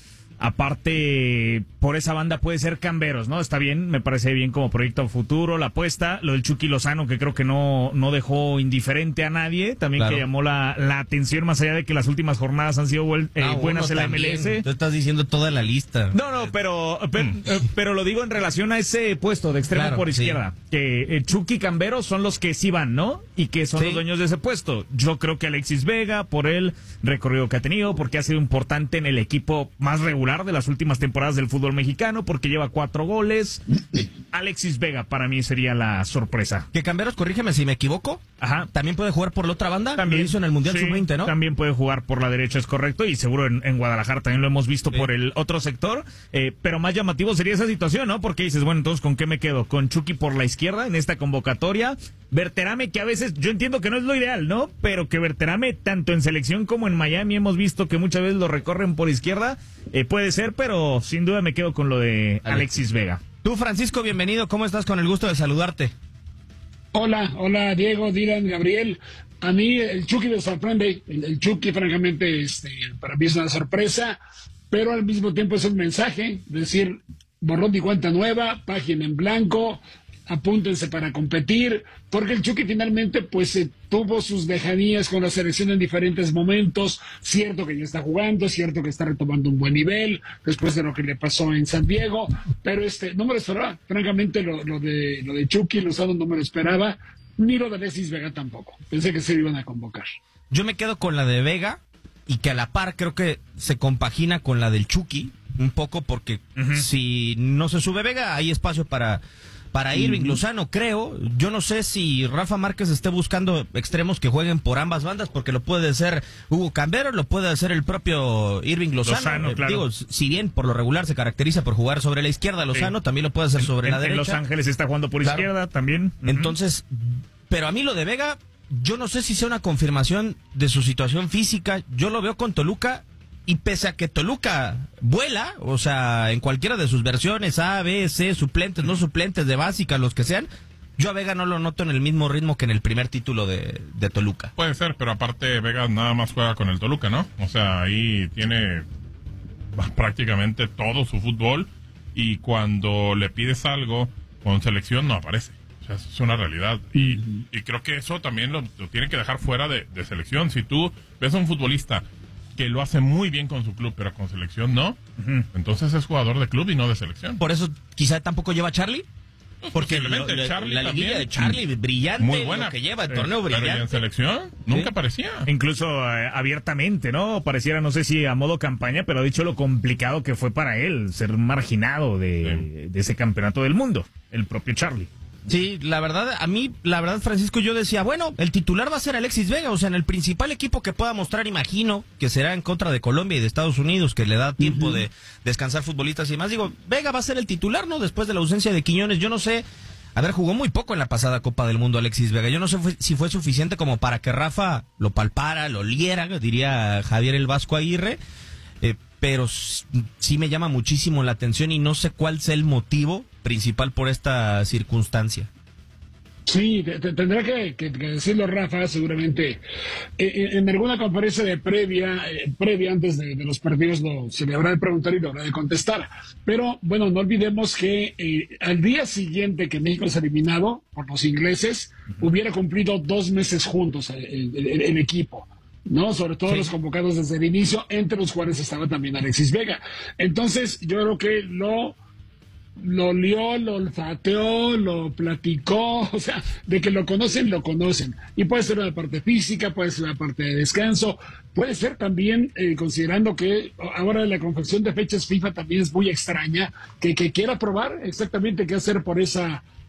aparte, por esa banda puede ser Camberos, ¿no? Está bien, me parece bien como proyecto futuro, la apuesta. Lo del Chucky Lozano, que creo que no, no dejó indiferente a nadie. También claro. que llamó la, la atención, más allá de que las últimas jornadas han sido eh, ah, buenas en la M L S. Tú estás diciendo toda la lista. No, no, pero, pero, mm. pero lo digo en relación a ese puesto de extremo claro, por izquierda. Sí. Que Chucky y Camberos son los que sí van, ¿no? Y que son sí. los dueños de ese puesto. Yo creo que Alexis Vega, por el recorrido que ha tenido, porque ha sido importante en el equipo más regular de las últimas temporadas del fútbol mexicano, porque lleva cuatro goles. Alexis Vega para mí sería la sorpresa. Que Camberos, corrígeme si me equivoco. Ajá. ¿También puede jugar por la otra banda? También lo hizo en el Mundial sí, sub veinte, ¿no? También puede jugar por la derecha, es correcto, y seguro en, en Guadalajara también lo hemos visto sí. por el otro sector, eh, pero más llamativo sería esa situación, ¿no? Porque dices, bueno, entonces ¿con qué me quedo? ¿Con Chucky por la izquierda en esta convocatoria? Berterame, que a veces, yo entiendo que no es lo ideal, ¿no? Pero que Berterame, tanto en selección como en Miami, hemos visto que muchas veces lo recorren por izquierda, eh, puede ser, pero sin duda me quedo con lo de Alexis, Alexis Vega. Tú, Francisco, bienvenido, ¿cómo estás? Con el gusto de saludarte. Hola, hola Diego, Dylan, Gabriel. A mí el Chucky me sorprende, el, el Chucky francamente este, para mí es una sorpresa, pero al mismo tiempo es un mensaje, es decir, borrón y cuenta nueva, página en blanco, apúntense para competir, porque el Chucky finalmente pues eh, tuvo sus lejanías con la selección en diferentes momentos, cierto que ya está jugando, cierto que está retomando un buen nivel, después de lo que le pasó en San Diego, pero este no me lo esperaba, francamente lo, lo de lo de Chucky Lozano no me lo esperaba, ni lo de Alexis Vega tampoco, pensé que se iban a convocar. Yo me quedo con la de Vega, y que a la par creo que se compagina con la del Chucky, un poco porque uh-huh. si no se sube Vega, hay espacio para... Para Irving uh-huh. Lozano, creo. Yo no sé si Rafa Márquez esté buscando extremos que jueguen por ambas bandas, porque lo puede hacer Hugo Camberos, lo puede hacer el propio Irving Lozano. Lozano eh, claro. Digo, si bien por lo regular se caracteriza por jugar sobre la izquierda, Lozano sí. también lo puede hacer sobre en, la en derecha. En Los Ángeles está jugando por claro. izquierda también. Uh-huh. Entonces, pero a mí lo de Vega, yo no sé si sea una confirmación de su situación física. Yo lo veo con Toluca. Y pese a que Toluca vuela, o sea, en cualquiera de sus versiones, A, B, C, suplentes, no suplentes, de básica, los que sean, yo a Vega no lo noto en el mismo ritmo que en el primer título de, de Toluca. Puede ser, pero aparte Vega nada más juega con el Toluca, ¿no? O sea, ahí tiene prácticamente todo su fútbol y cuando le pides algo con selección no aparece. O sea, eso es una realidad. Y, y creo que eso también lo, lo tiene que dejar fuera de, de selección. Si tú ves a un futbolista que lo hace muy bien con su club, pero con selección no, uh-huh. entonces es jugador de club y no de selección. Por eso quizá tampoco lleva a Charlie. Porque lo, lo, Charlie la liguilla también. de Charlie, brillante, muy buena, lo que lleva, el eh, torneo brillante. Pero en selección nunca ¿Sí? parecía. Incluso eh, abiertamente, ¿no? Pareciera, no sé si a modo campaña, pero ha dicho lo complicado que fue para él ser marginado de, sí. de ese campeonato del mundo, el propio Charlie. Sí, la verdad, a mí, la verdad, Francisco, yo decía, bueno, el titular va a ser Alexis Vega, o sea, en el principal equipo que pueda mostrar, imagino, que será en contra de Colombia y de Estados Unidos, que le da tiempo uh-huh. de descansar futbolistas y más. Digo, Vega va a ser el titular, ¿no? Después de la ausencia de Quiñones, yo no sé, a ver, jugó muy poco en la pasada Copa del Mundo Alexis Vega, yo no sé fue, si fue suficiente como para que Rafa lo palpara, lo oliera, diría Javier el Vasco Aguirre, eh, pero sí me llama muchísimo la atención y no sé cuál sea el motivo principal por esta circunstancia. Sí, te, te, tendrá que, que, que decirlo Rafa, seguramente. Eh, en alguna conferencia de previa, eh, previa antes de, de los partidos, lo, se le habrá de preguntar y lo habrá de contestar. Pero, bueno, no olvidemos que eh, al día siguiente que México es eliminado por los ingleses, uh-huh. hubiera cumplido dos meses juntos el, el, el, el equipo, ¿no? Sobre todo sí. los convocados desde el inicio, entre los cuales estaba también Alexis Vega. Entonces, yo creo que lo... lo olió, lo olfateó, lo platicó, o sea, de que lo conocen, lo conocen. Y puede ser una parte física, puede ser una parte de descanso, puede ser también, eh, considerando que ahora la confección de fechas FIFA también es muy extraña, que, que quiera probar exactamente qué hacer por esa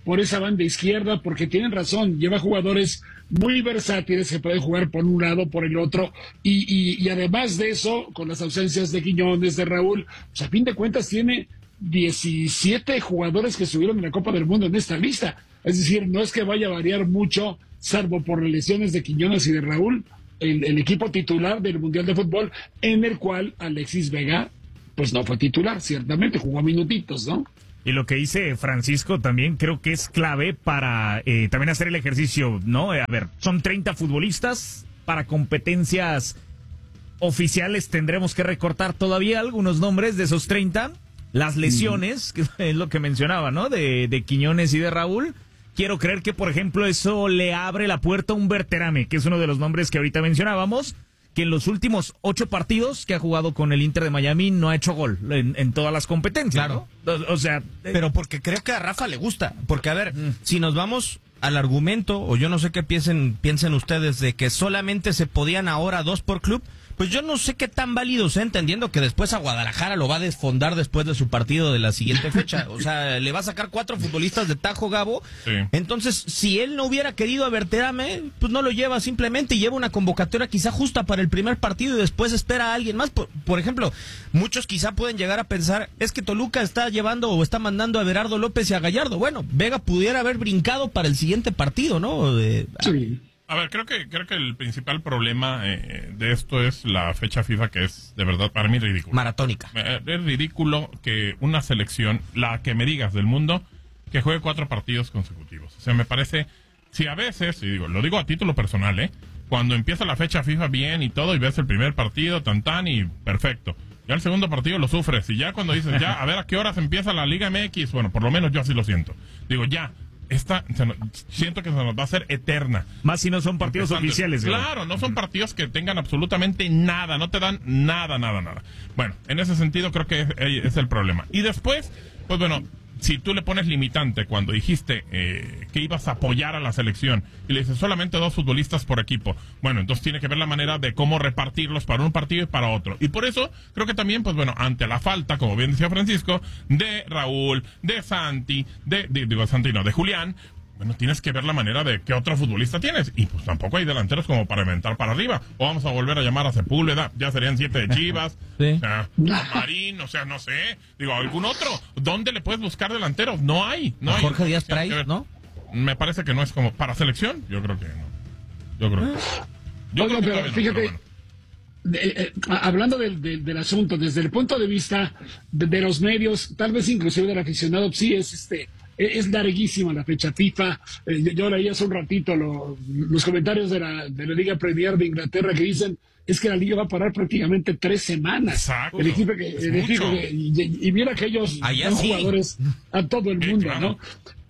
por esa banda izquierda, porque tienen razón, lleva jugadores muy versátiles, se pueden jugar por un lado, por el otro, y, y, y además de eso, con las ausencias de Quiñones, de Raúl, pues a fin de cuentas tiene diecisiete jugadores que estuvieron en la Copa del Mundo en esta lista. Es decir, no es que vaya a variar mucho, salvo por las lesiones de Quiñones y de Raúl, el, el equipo titular del Mundial de Fútbol, en el cual Alexis Vega, pues no fue titular, ciertamente, jugó minutitos, ¿no? Y lo que dice Francisco también creo que es clave para eh, también hacer el ejercicio, ¿no? Eh, a ver, son treinta futbolistas, para competencias oficiales tendremos que recortar todavía algunos nombres de esos treinta. Las lesiones, que es lo que mencionaba, ¿no? De, de Quiñones y de Raúl. Quiero creer que, por ejemplo, eso le abre la puerta a un Berterame, que es uno de los nombres que ahorita mencionábamos, que en los últimos ocho partidos que ha jugado con el Inter de Miami no ha hecho gol en, en todas las competencias. Claro. ¿no? O, o sea... Pero porque creo que a Rafa le gusta. Porque, a ver, mm. si nos vamos al argumento, o yo no sé qué piensen, piensen ustedes, de que solamente se podían ahora dos por club, pues yo no sé qué tan válido sea, entendiendo que después a Guadalajara lo va a desfondar después de su partido de la siguiente fecha. O sea, le va a sacar cuatro futbolistas de tajo, Gabo. Sí. Entonces, si él no hubiera querido a Berterame, pues no lo lleva simplemente y lleva una convocatoria quizá justa para el primer partido y después espera a alguien más. Por, por ejemplo, muchos quizá pueden llegar a pensar, es que Toluca está llevando o está mandando a Berardo López y a Gallardo. Bueno, Vega pudiera haber brincado para el siguiente partido, ¿no? Eh, sí. A ver, creo que creo que el principal problema eh, de esto es la fecha FIFA, que es de verdad para mí ridículo. Maratónica. Eh, es ridículo que una selección, la que me digas del mundo, que juegue cuatro partidos consecutivos. O sea, me parece, si a veces, y digo, lo digo a título personal, ¿eh? Cuando empieza la fecha FIFA bien y todo, y ves el primer partido, tan tan, y perfecto. Ya el segundo partido lo sufres, y ya cuando dices, ya, a ver a qué horas empieza la Liga M X, bueno, por lo menos yo así lo siento. Digo, ya. Esta, se nos, siento que se nos va a hacer eterna. Más si no son partidos Empezando, oficiales. Claro, ¿verdad? No son partidos que tengan absolutamente nada, no te dan nada, nada, nada. Bueno, en ese sentido creo que es, es el problema. Y después, pues bueno, si tú le pones limitante cuando dijiste eh, que ibas a apoyar a la selección y le dices solamente dos futbolistas por equipo, bueno, entonces tiene que ver la manera de cómo repartirlos para un partido y para otro. Y por eso creo que también, pues bueno, ante la falta, como bien decía Francisco, de Raúl, de Santi, de, de digo Santi no, de Julián, bueno, tienes que ver la manera de qué otro futbolista tienes. Y pues tampoco hay delanteros como para inventar para arriba. O vamos a volver a llamar a Sepúlveda, ya serían siete de Chivas. Sí. O sea, Marín, o sea, no sé. Digo, ¿algún otro? ¿Dónde le puedes buscar delanteros? No hay. No hay. Jorge Díaz Price, ¿no? Me parece que no es como para selección. Yo creo que no. Yo creo que yo Oye, creo que pero fíjate, no, pero bueno. de, eh, hablando del, del, del asunto, desde el punto de vista de, de los medios, tal vez inclusive del aficionado, sí es este... Es larguísima la fecha FIFA. Eh, yo, yo leí hace un ratito lo, los comentarios de la, de la Liga Premier de Inglaterra que dicen es que la Liga va a parar prácticamente tres semanas. Exacto. El equipo que, el equipo que, y, y mira que ellos Allá dan sí. jugadores a todo el mundo, claro. ¿no?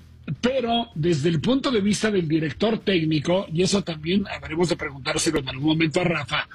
Pero desde el punto de vista del director técnico, y eso también habremos de preguntárselo en algún momento a Rafa,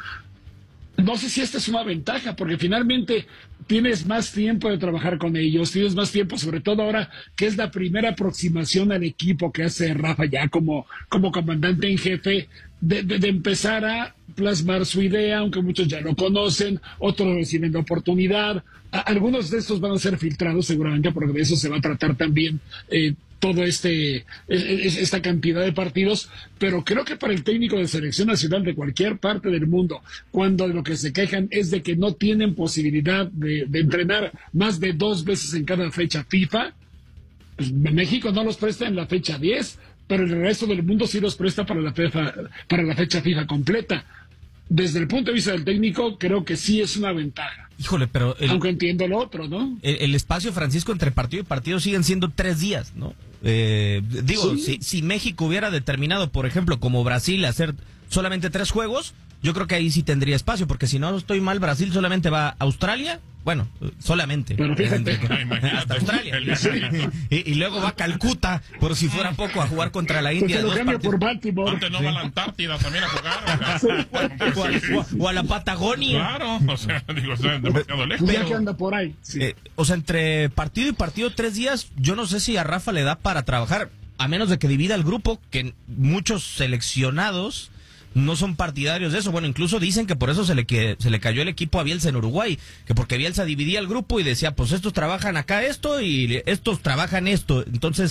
no sé si esta es una ventaja, porque finalmente tienes más tiempo de trabajar con ellos, tienes más tiempo, sobre todo ahora que es la primera aproximación al equipo que hace Rafa ya como, como comandante en jefe, de, de, de empezar a plasmar su idea, aunque muchos ya lo conocen, otros reciben la oportunidad. A, algunos de estos van a ser filtrados seguramente, porque de eso se va a tratar también eh, todo este esta cantidad de partidos, pero creo que para el técnico de selección nacional de cualquier parte del mundo, cuando de lo que se quejan es de que no tienen posibilidad de, de entrenar más de dos veces en cada fecha FIFA, pues México no los presta en la fecha diez, pero el resto del mundo sí los presta para la FIFA, para la fecha FIFA completa. Desde el punto de vista del técnico, creo que sí es una ventaja. Híjole, pero... El, aunque entiendo lo otro, ¿no? El, el espacio, Francisco, entre partido y partido siguen siendo tres días, ¿no? Eh, digo, ¿sí? si, si México hubiera determinado, por ejemplo, como Brasil, hacer solamente tres juegos, yo creo que ahí sí tendría espacio, porque si no estoy mal, Brasil solamente va a Australia, bueno, solamente. Pero fíjate. Hasta Australia. y, y luego va a Calcuta, por si fuera poco, a jugar contra la India. Pues se lo cambia por Baltimore. Antes no sí. va a la Antártida también a jugar. Sí. O, a, o a la Patagonia. Claro, o sea, digo, es demasiado lejos. Ya que anda por ahí. Sí. Eh, o sea, entre partido y partido, tres días, yo no sé si a Rafa le da para trabajar, a menos de que divida el grupo, que muchos seleccionados no son partidarios de eso. Bueno, incluso dicen que por eso se le que se le cayó el equipo a Bielsa en Uruguay, que porque Bielsa dividía el grupo y decía, pues estos trabajan acá esto y estos trabajan esto. Entonces,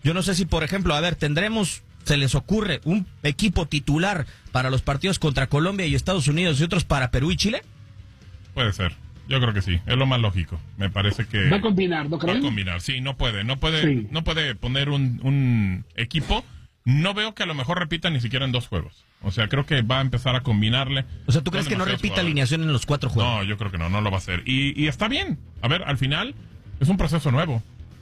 Yo no sé si, por ejemplo, a ver, tendremos, se les ocurre un equipo titular para los partidos contra Colombia y Estados Unidos y otros para Perú y Chile. Puede ser. Yo creo que sí, es lo más lógico. Me parece que va a combinar, ¿no creen? Va a combinar, sí, no puede, no puede, sí. no puede poner un, un equipo. No veo que a lo mejor repita ni siquiera en dos juegos. O sea, creo que va a empezar a combinarle. O sea, ¿tú crees que no repita jugadores. alineación en los cuatro juegos? No, yo creo que no, no lo va a hacer. Y, y está bien. A ver, al final es un proceso nuevo.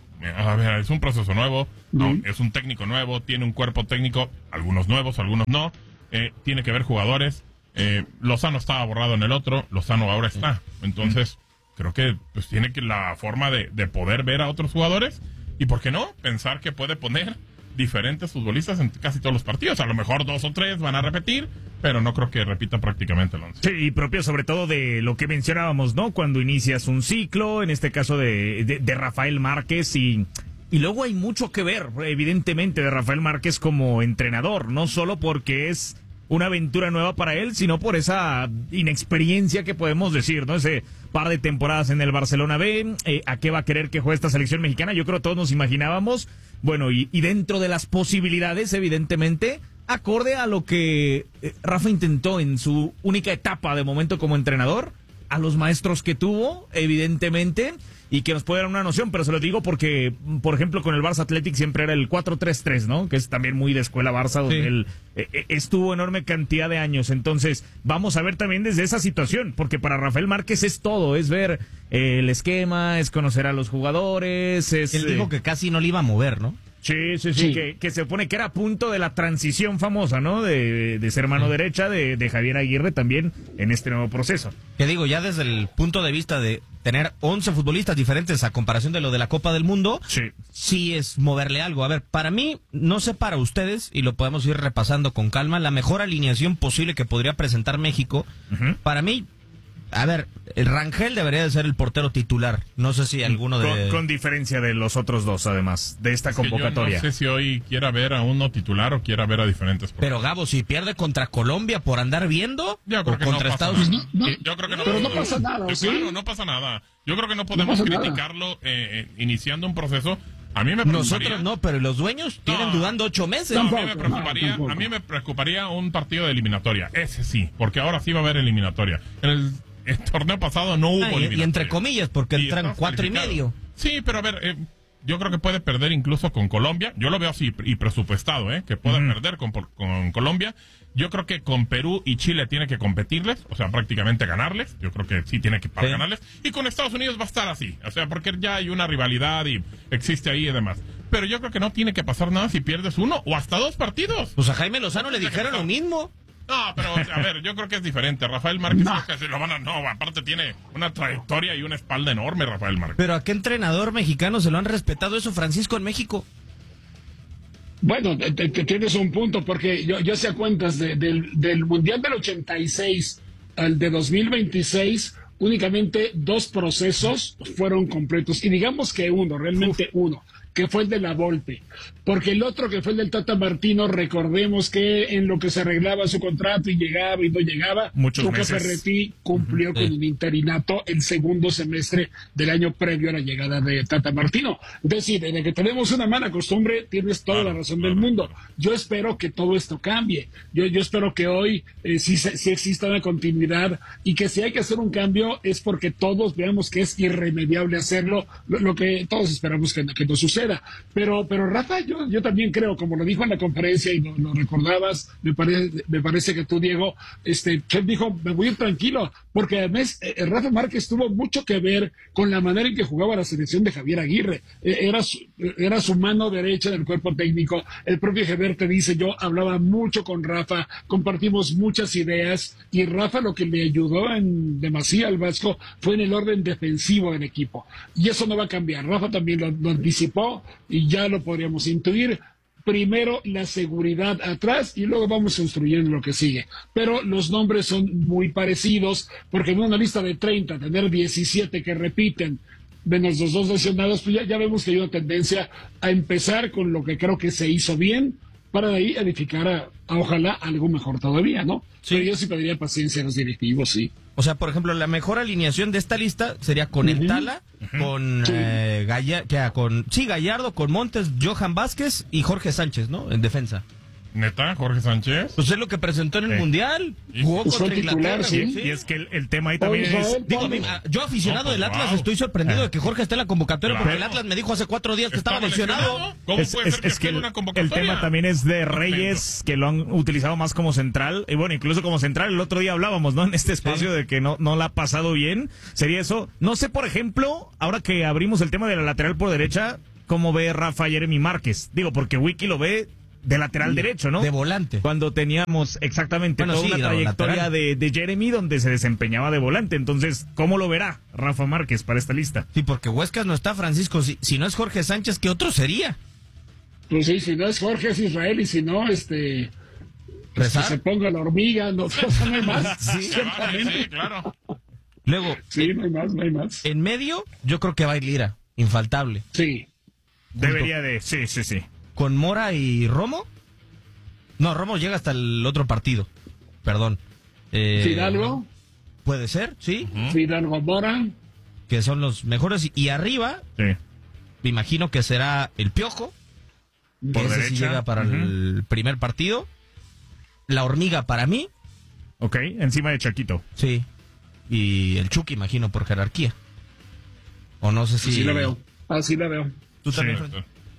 A ver, es un proceso nuevo. No, uh-huh. Es un técnico nuevo, tiene un cuerpo técnico, algunos nuevos, algunos no. Eh, tiene que ver jugadores. Eh, Lozano estaba borrado en el otro, Lozano ahora está. Entonces, uh-huh. creo que pues tiene que la forma de, de poder ver a otros jugadores. Y por qué no, pensar que puede poner diferentes futbolistas en casi todos los partidos. A lo mejor dos o tres van a repetir, pero no creo que repita prácticamente el once. Sí, y propio sobre todo de lo que mencionábamos, ¿no? Cuando inicias un ciclo, en este caso de, de, de Rafael Márquez, y, y luego hay mucho que ver, evidentemente, de Rafael Márquez como entrenador, no solo porque es una aventura nueva para él, sino por esa inexperiencia que podemos decir, ¿no? Ese par de temporadas en el Barcelona B, eh, ¿a qué va a querer que juegue esta selección mexicana? Yo creo que todos nos imaginábamos, bueno, y, y dentro de las posibilidades, evidentemente, acorde a lo que eh, Rafa intentó en su única etapa de momento como entrenador, a los maestros que tuvo, evidentemente, y que nos puede dar una noción, pero se lo digo porque, por ejemplo, con el Barça Athletic siempre era el cuatro tres tres, ¿no? Que es también muy de escuela Barça, donde sí. él eh, estuvo enorme cantidad de años. Entonces, vamos a ver también desde esa situación, porque para Rafael Márquez es todo, es ver eh, el esquema, es conocer a los jugadores, es... Él dijo que casi no le iba a mover, ¿no? Sí, sí, sí, sí. Que, que se supone que era a punto de la transición famosa, ¿no? De, de ser mano sí. derecha de, de Javier Aguirre también en este nuevo proceso. Que digo, ya desde el punto de vista de tener once futbolistas diferentes a comparación de lo de la Copa del Mundo, sí, sí es moverle algo. A ver, para mí, no sé para ustedes, y lo podemos ir repasando con calma, la mejor alineación posible que podría presentar México, uh-huh. para mí... A ver, el Rangel debería de ser el portero titular. No sé si alguno de... Con, con diferencia de los otros dos, además, de esta es convocatoria. Que yo no sé si hoy quiera ver a uno titular o quiera ver a diferentes porteros. Pero Gabo, si pierde contra Colombia por andar viendo, yo creo que contra no Estados Unidos... No, yo creo que no, pero pasa, no pasa nada, yo, ¿sí? Claro, no pasa nada. Yo creo que no podemos no criticarlo eh, eh, iniciando un proceso. A mí me Nosotros no, pero los dueños no, tienen dudando ocho meses. No, a, mí me preocuparía, no, a mí me preocuparía un partido de eliminatoria. Ese sí, porque ahora sí va a haber eliminatoria. En el... El torneo pasado no hubo ah, y, y entre comillas, porque y entran cuatro y medio. Sí, pero a ver, eh, yo creo que puede perder incluso con Colombia. Yo lo veo así y presupuestado, ¿eh? Que puede uh-huh. perder con, con Colombia. Yo creo que con Perú y Chile tiene que competirles, o sea, prácticamente ganarles. Yo creo que sí tiene que para sí. ganarles. Y con Estados Unidos va a estar así, o sea, porque ya hay una rivalidad y existe ahí y demás. Pero yo creo que no tiene que pasar nada si pierdes uno o hasta dos partidos. Pues a Jaime Lozano le dijeron lo mismo. No, pero a ver, yo creo que es diferente. Rafael Márquez no. que se lo van a... No, aparte tiene una trayectoria y una espalda enorme Rafael Márquez. Pero ¿a qué entrenador mexicano se lo han respetado eso, Francisco, en México? Bueno, te, te tienes un punto, porque yo, yo hacía cuentas de, del, del Mundial del ochenta y seis al de dos mil veintiséis, únicamente dos procesos fueron completos. Y digamos que uno, realmente Uf. uno, que fue el de la Volpe. Porque el otro, que fue el del Tata Martino, recordemos que en lo que se arreglaba su contrato y llegaba y no llegaba, Muchos Tuca Ferretti cumplió uh-huh. con un interinato el segundo semestre del año previo a la llegada de Tata Martino. Es decir, desde que tenemos una mala costumbre, tienes toda claro, la razón claro, del mundo. Claro. Yo espero que todo esto cambie. Yo, yo espero que hoy eh, sí, sí exista una continuidad, y que si hay que hacer un cambio es porque todos veamos que es irremediable hacerlo, lo, lo que todos esperamos que, que no suceda. Pero, pero Rafa, yo Yo, yo también creo, como lo dijo en la conferencia y lo, lo recordabas, me parece, me parece que tú, Diego, este, Chef dijo, me voy a ir tranquilo, porque además eh, Rafa Márquez tuvo mucho que ver con la manera en que jugaba la selección de Javier Aguirre. Eh, era, su, era su mano derecha del cuerpo técnico. El propio Javier te dice, yo hablaba mucho con Rafa, compartimos muchas ideas, y Rafa lo que le ayudó en demasía al Vasco fue en el orden defensivo del equipo. Y eso no va a cambiar. Rafa también lo, lo anticipó y ya lo podríamos intuir. Primero la seguridad atrás y luego vamos construyendo lo que sigue. Pero los nombres son muy parecidos, porque en una lista de treinta, tener diecisiete que repiten, menos los dos lesionados, pues ya, ya vemos que hay una tendencia a empezar con lo que creo que se hizo bien, para de ahí edificar a, a ojalá algo mejor todavía, ¿no? Sí. Pero yo sí pediría paciencia a los directivos, sí. O sea, por ejemplo, la mejor alineación de esta lista sería con uh-huh. el Tala, uh-huh. con, sí. Eh, Galla, que, con sí, Gallardo, con Montes, Johan Vázquez y Jorge Sánchez, ¿no? En defensa. ¿Neta? ¿Jorge Sánchez? Pues es lo que presentó en el sí. Mundial. Jugó pues contra Inglaterra. Sí. Sí. Y es que el, el tema ahí también Oye, es... Digo, yo aficionado no, pues, del Atlas wow. estoy sorprendido de que Jorge esté en la convocatoria claro. porque el Atlas me dijo hace cuatro días que estaba lesionado. ¿Cómo es, puede es, ser que es que esté en una convocatoria? El tema también es de Reyes, que lo han utilizado más como central. Y bueno, incluso como central, el otro día hablábamos, ¿no? En este espacio sí. de que no, no la ha pasado bien. Sería eso. No sé, por ejemplo, ahora que abrimos el tema de la lateral por derecha, ¿cómo ve Rafa Jeremy Márquez? Digo, porque Wiki lo ve... de lateral derecho, ¿no? De volante. Cuando teníamos exactamente bueno, toda sí, una trayectoria de, de Jeremy donde se desempeñaba de volante. Entonces, ¿cómo lo verá Rafa Márquez para esta lista? Sí, porque Huescas no está, Francisco. Si, si no es Jorge Sánchez, ¿qué otro sería? Pues sí, si no es Jorge, es Israel. Y si no, este... Pues que se ponga la hormiga. No, no hay más. Sí, sí, claro. Luego... Sí, no hay más, no hay más. En medio, yo creo que va a ir Lira. Infaltable. Sí. Debería de... Sí, sí, sí. ¿Con Mora y Romo? No, Romo llega hasta el otro partido. Perdón. Eh, Fidalgo. Puede ser, sí. Uh-huh. Fidalgo, Mora. Que son los mejores. Y arriba, sí. me imagino que será el Piojo. Por ese derecha. Sí llega para uh-huh. el primer partido. La Hormiga para mí. Ok, encima de Chaquito. Sí. Y el Chucky, imagino, por jerarquía. O no sé si... Así la veo. Así la veo. ¿Tú también, sí.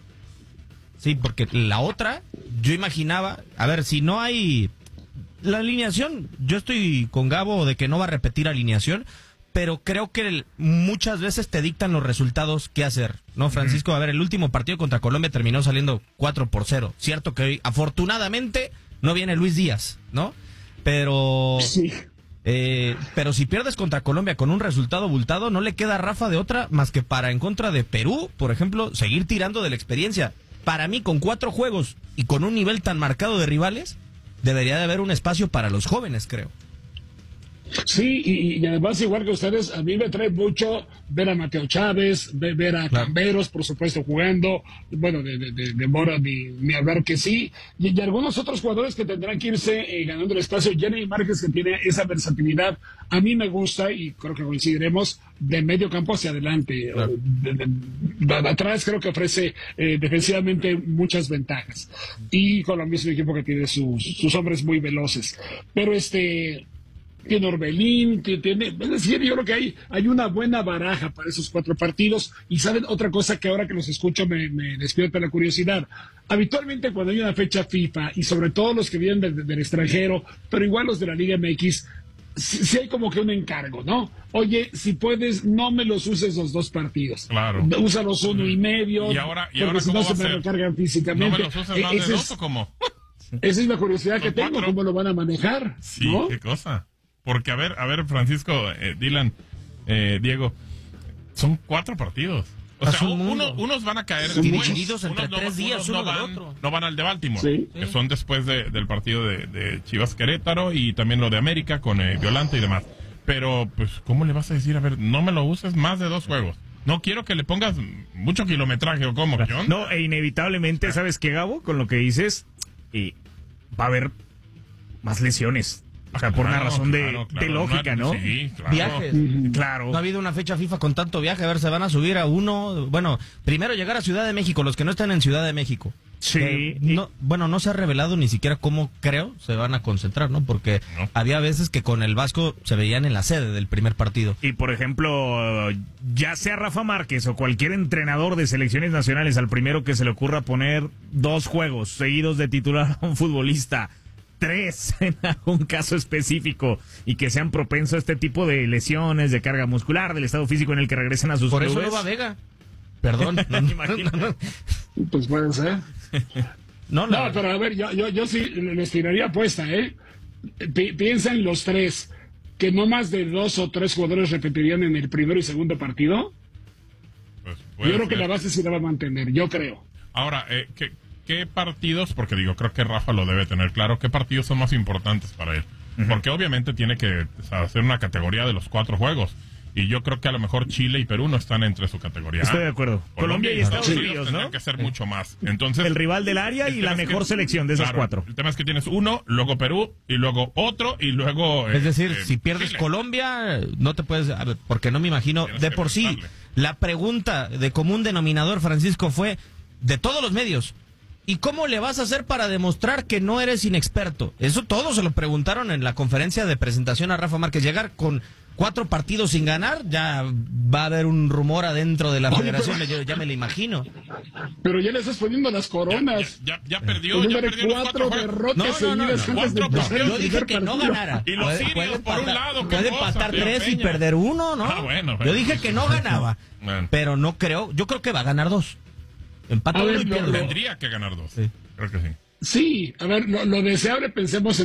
Sí, porque la otra, yo imaginaba, a ver, si no hay la alineación, yo estoy con Gabo de que no va a repetir alineación, pero creo que el, muchas veces te dictan los resultados qué hacer, ¿no, Francisco? A ver, el último partido contra Colombia terminó saliendo cuatro por cero. Cierto que hoy, afortunadamente, no viene Luis Díaz, ¿no? Pero... Sí. Eh, pero si pierdes contra Colombia con un resultado abultado, no le queda a Rafa de otra más que para en contra de Perú, por ejemplo, seguir tirando de la experiencia. Para mí, con cuatro juegos y con un nivel tan marcado de rivales, debería de haber un espacio para los jóvenes, creo. Sí, y, y además, igual que ustedes, a mí me trae mucho ver a Mateo Chávez, ver, ver a claro. Camberos, por supuesto, jugando. Bueno, de, de, de, de Mora, ni, ni hablar que sí. Y, y algunos otros jugadores que tendrán que irse eh, ganando el espacio. Jeremy Márquez, que tiene esa versatilidad, a mí me gusta, y creo que coincidiremos, de medio campo hacia adelante. Claro. De, de, de, de atrás creo que ofrece eh, defensivamente muchas ventajas. Y con el mismo equipo que tiene sus, sus hombres muy veloces. Pero este... tiene Orbelín, tiene, es decir, yo creo que hay, hay una buena baraja para esos cuatro partidos. Y saben, otra cosa que ahora que los escucho me, me despierta la curiosidad. Habitualmente cuando hay una fecha FIFA, y sobre todo los que vienen del, del extranjero, pero igual los de la Liga M X, si, si hay como que un encargo, ¿no? Oye, si puedes, no me los uses los dos partidos. Claro. Úsalos uno y medio. Y ahora, y porque ahora si ¿cómo no va se a me ser? recargan físicamente. ¿No me los usas más de dos o cómo? Esa es la curiosidad que tengo, cuatro. ¿Cómo lo van a manejar? Sí, ¿no? qué cosa. Porque, a ver, a ver, Francisco, eh, Dylan, eh, Diego, son cuatro partidos. O sea, uno, unos van a caer divididos entre unos tres no, días, uno uno van, del otro. No van al de Baltimore, sí. que son después de, del partido de, de Chivas Querétaro y también lo de América con eh, Violante y demás. Pero, pues, ¿cómo le vas a decir? A ver, no me lo uses más de dos juegos. No quiero que le pongas mucho kilometraje o cómo. ¿Yo? No, e inevitablemente, ¿sabes qué, Gabo? Con lo que dices, y va a haber más lesiones. O sea, por claro, una razón de, claro, claro, de lógica, ¿no? Sí, claro. Viajes. Claro. No ha habido una fecha FIFA con tanto viaje. A ver, se van a subir a uno. Bueno, primero llegar a Ciudad de México, los que no están en Ciudad de México. Sí. Eh, no, bueno, no se ha revelado ni siquiera cómo, creo, se van a concentrar, ¿no? Porque no. había veces que con el Vasco se veían en la sede del primer partido. Y, por ejemplo, ya sea Rafa Márquez o cualquier entrenador de selecciones nacionales, al primero que se le ocurra poner dos juegos seguidos de titular a un futbolista, tres en algún caso específico, y que sean propensos a este tipo de lesiones, de carga muscular, del estado físico en el que regresen a sus Por clubes. Por eso no va Vega. Perdón. no, no, no. Pues puede ser. No, no, pero a ver, yo, yo, yo sí les tiraría apuesta, ¿eh? Pi- piensa en los tres, que no más de dos o tres jugadores repetirían en el primero y segundo partido. Pues yo creo ser. que la base sí la va a mantener, yo creo. Ahora, eh, ¿qué, ¿qué partidos? Porque digo, creo que Rafa lo debe tener claro. ¿Qué partidos son más importantes para él? Uh-huh. Porque obviamente tiene que o sea, hacer una categoría de los cuatro juegos. Y yo creo que a lo mejor Chile y Perú no están entre su categoría. Estoy de acuerdo. Colombia, Colombia y Estados Unidos, ¿no? Tendrían que ser mucho más. Entonces, el rival del área y la mejor que, selección de esas claro, cuatro. El tema es que tienes uno, luego Perú, y luego otro, y luego... Es decir, eh, si pierdes Chile. Colombia, no te puedes... Porque no me imagino... Tienes de por sí, la pregunta de común denominador, Francisco, fue de todos los medios. ¿Y cómo le vas a hacer para demostrar que no eres inexperto? Eso todos se lo preguntaron en la conferencia de presentación a Rafa Márquez. Llegar con cuatro partidos sin ganar, ya va a haber un rumor adentro de la Oye, federación, pero... yo ya me lo imagino. Pero ya le estás poniendo las coronas. Ya, ya, ya perdió, ya perdió cuatro derrotas no, no, no, no, antes de empezar el Yo dije que no ganara. Y los sirios puede por un lado. Puede empatar tres y perder uno, ¿no? Ah, bueno, yo dije que no ganaba, bueno. pero no creo, yo creo que va a ganar dos. Empata uno y pierde. Tendría que ganar dos. Sí. Creo que sí. Sí, a ver, lo, lo deseable, pensemos en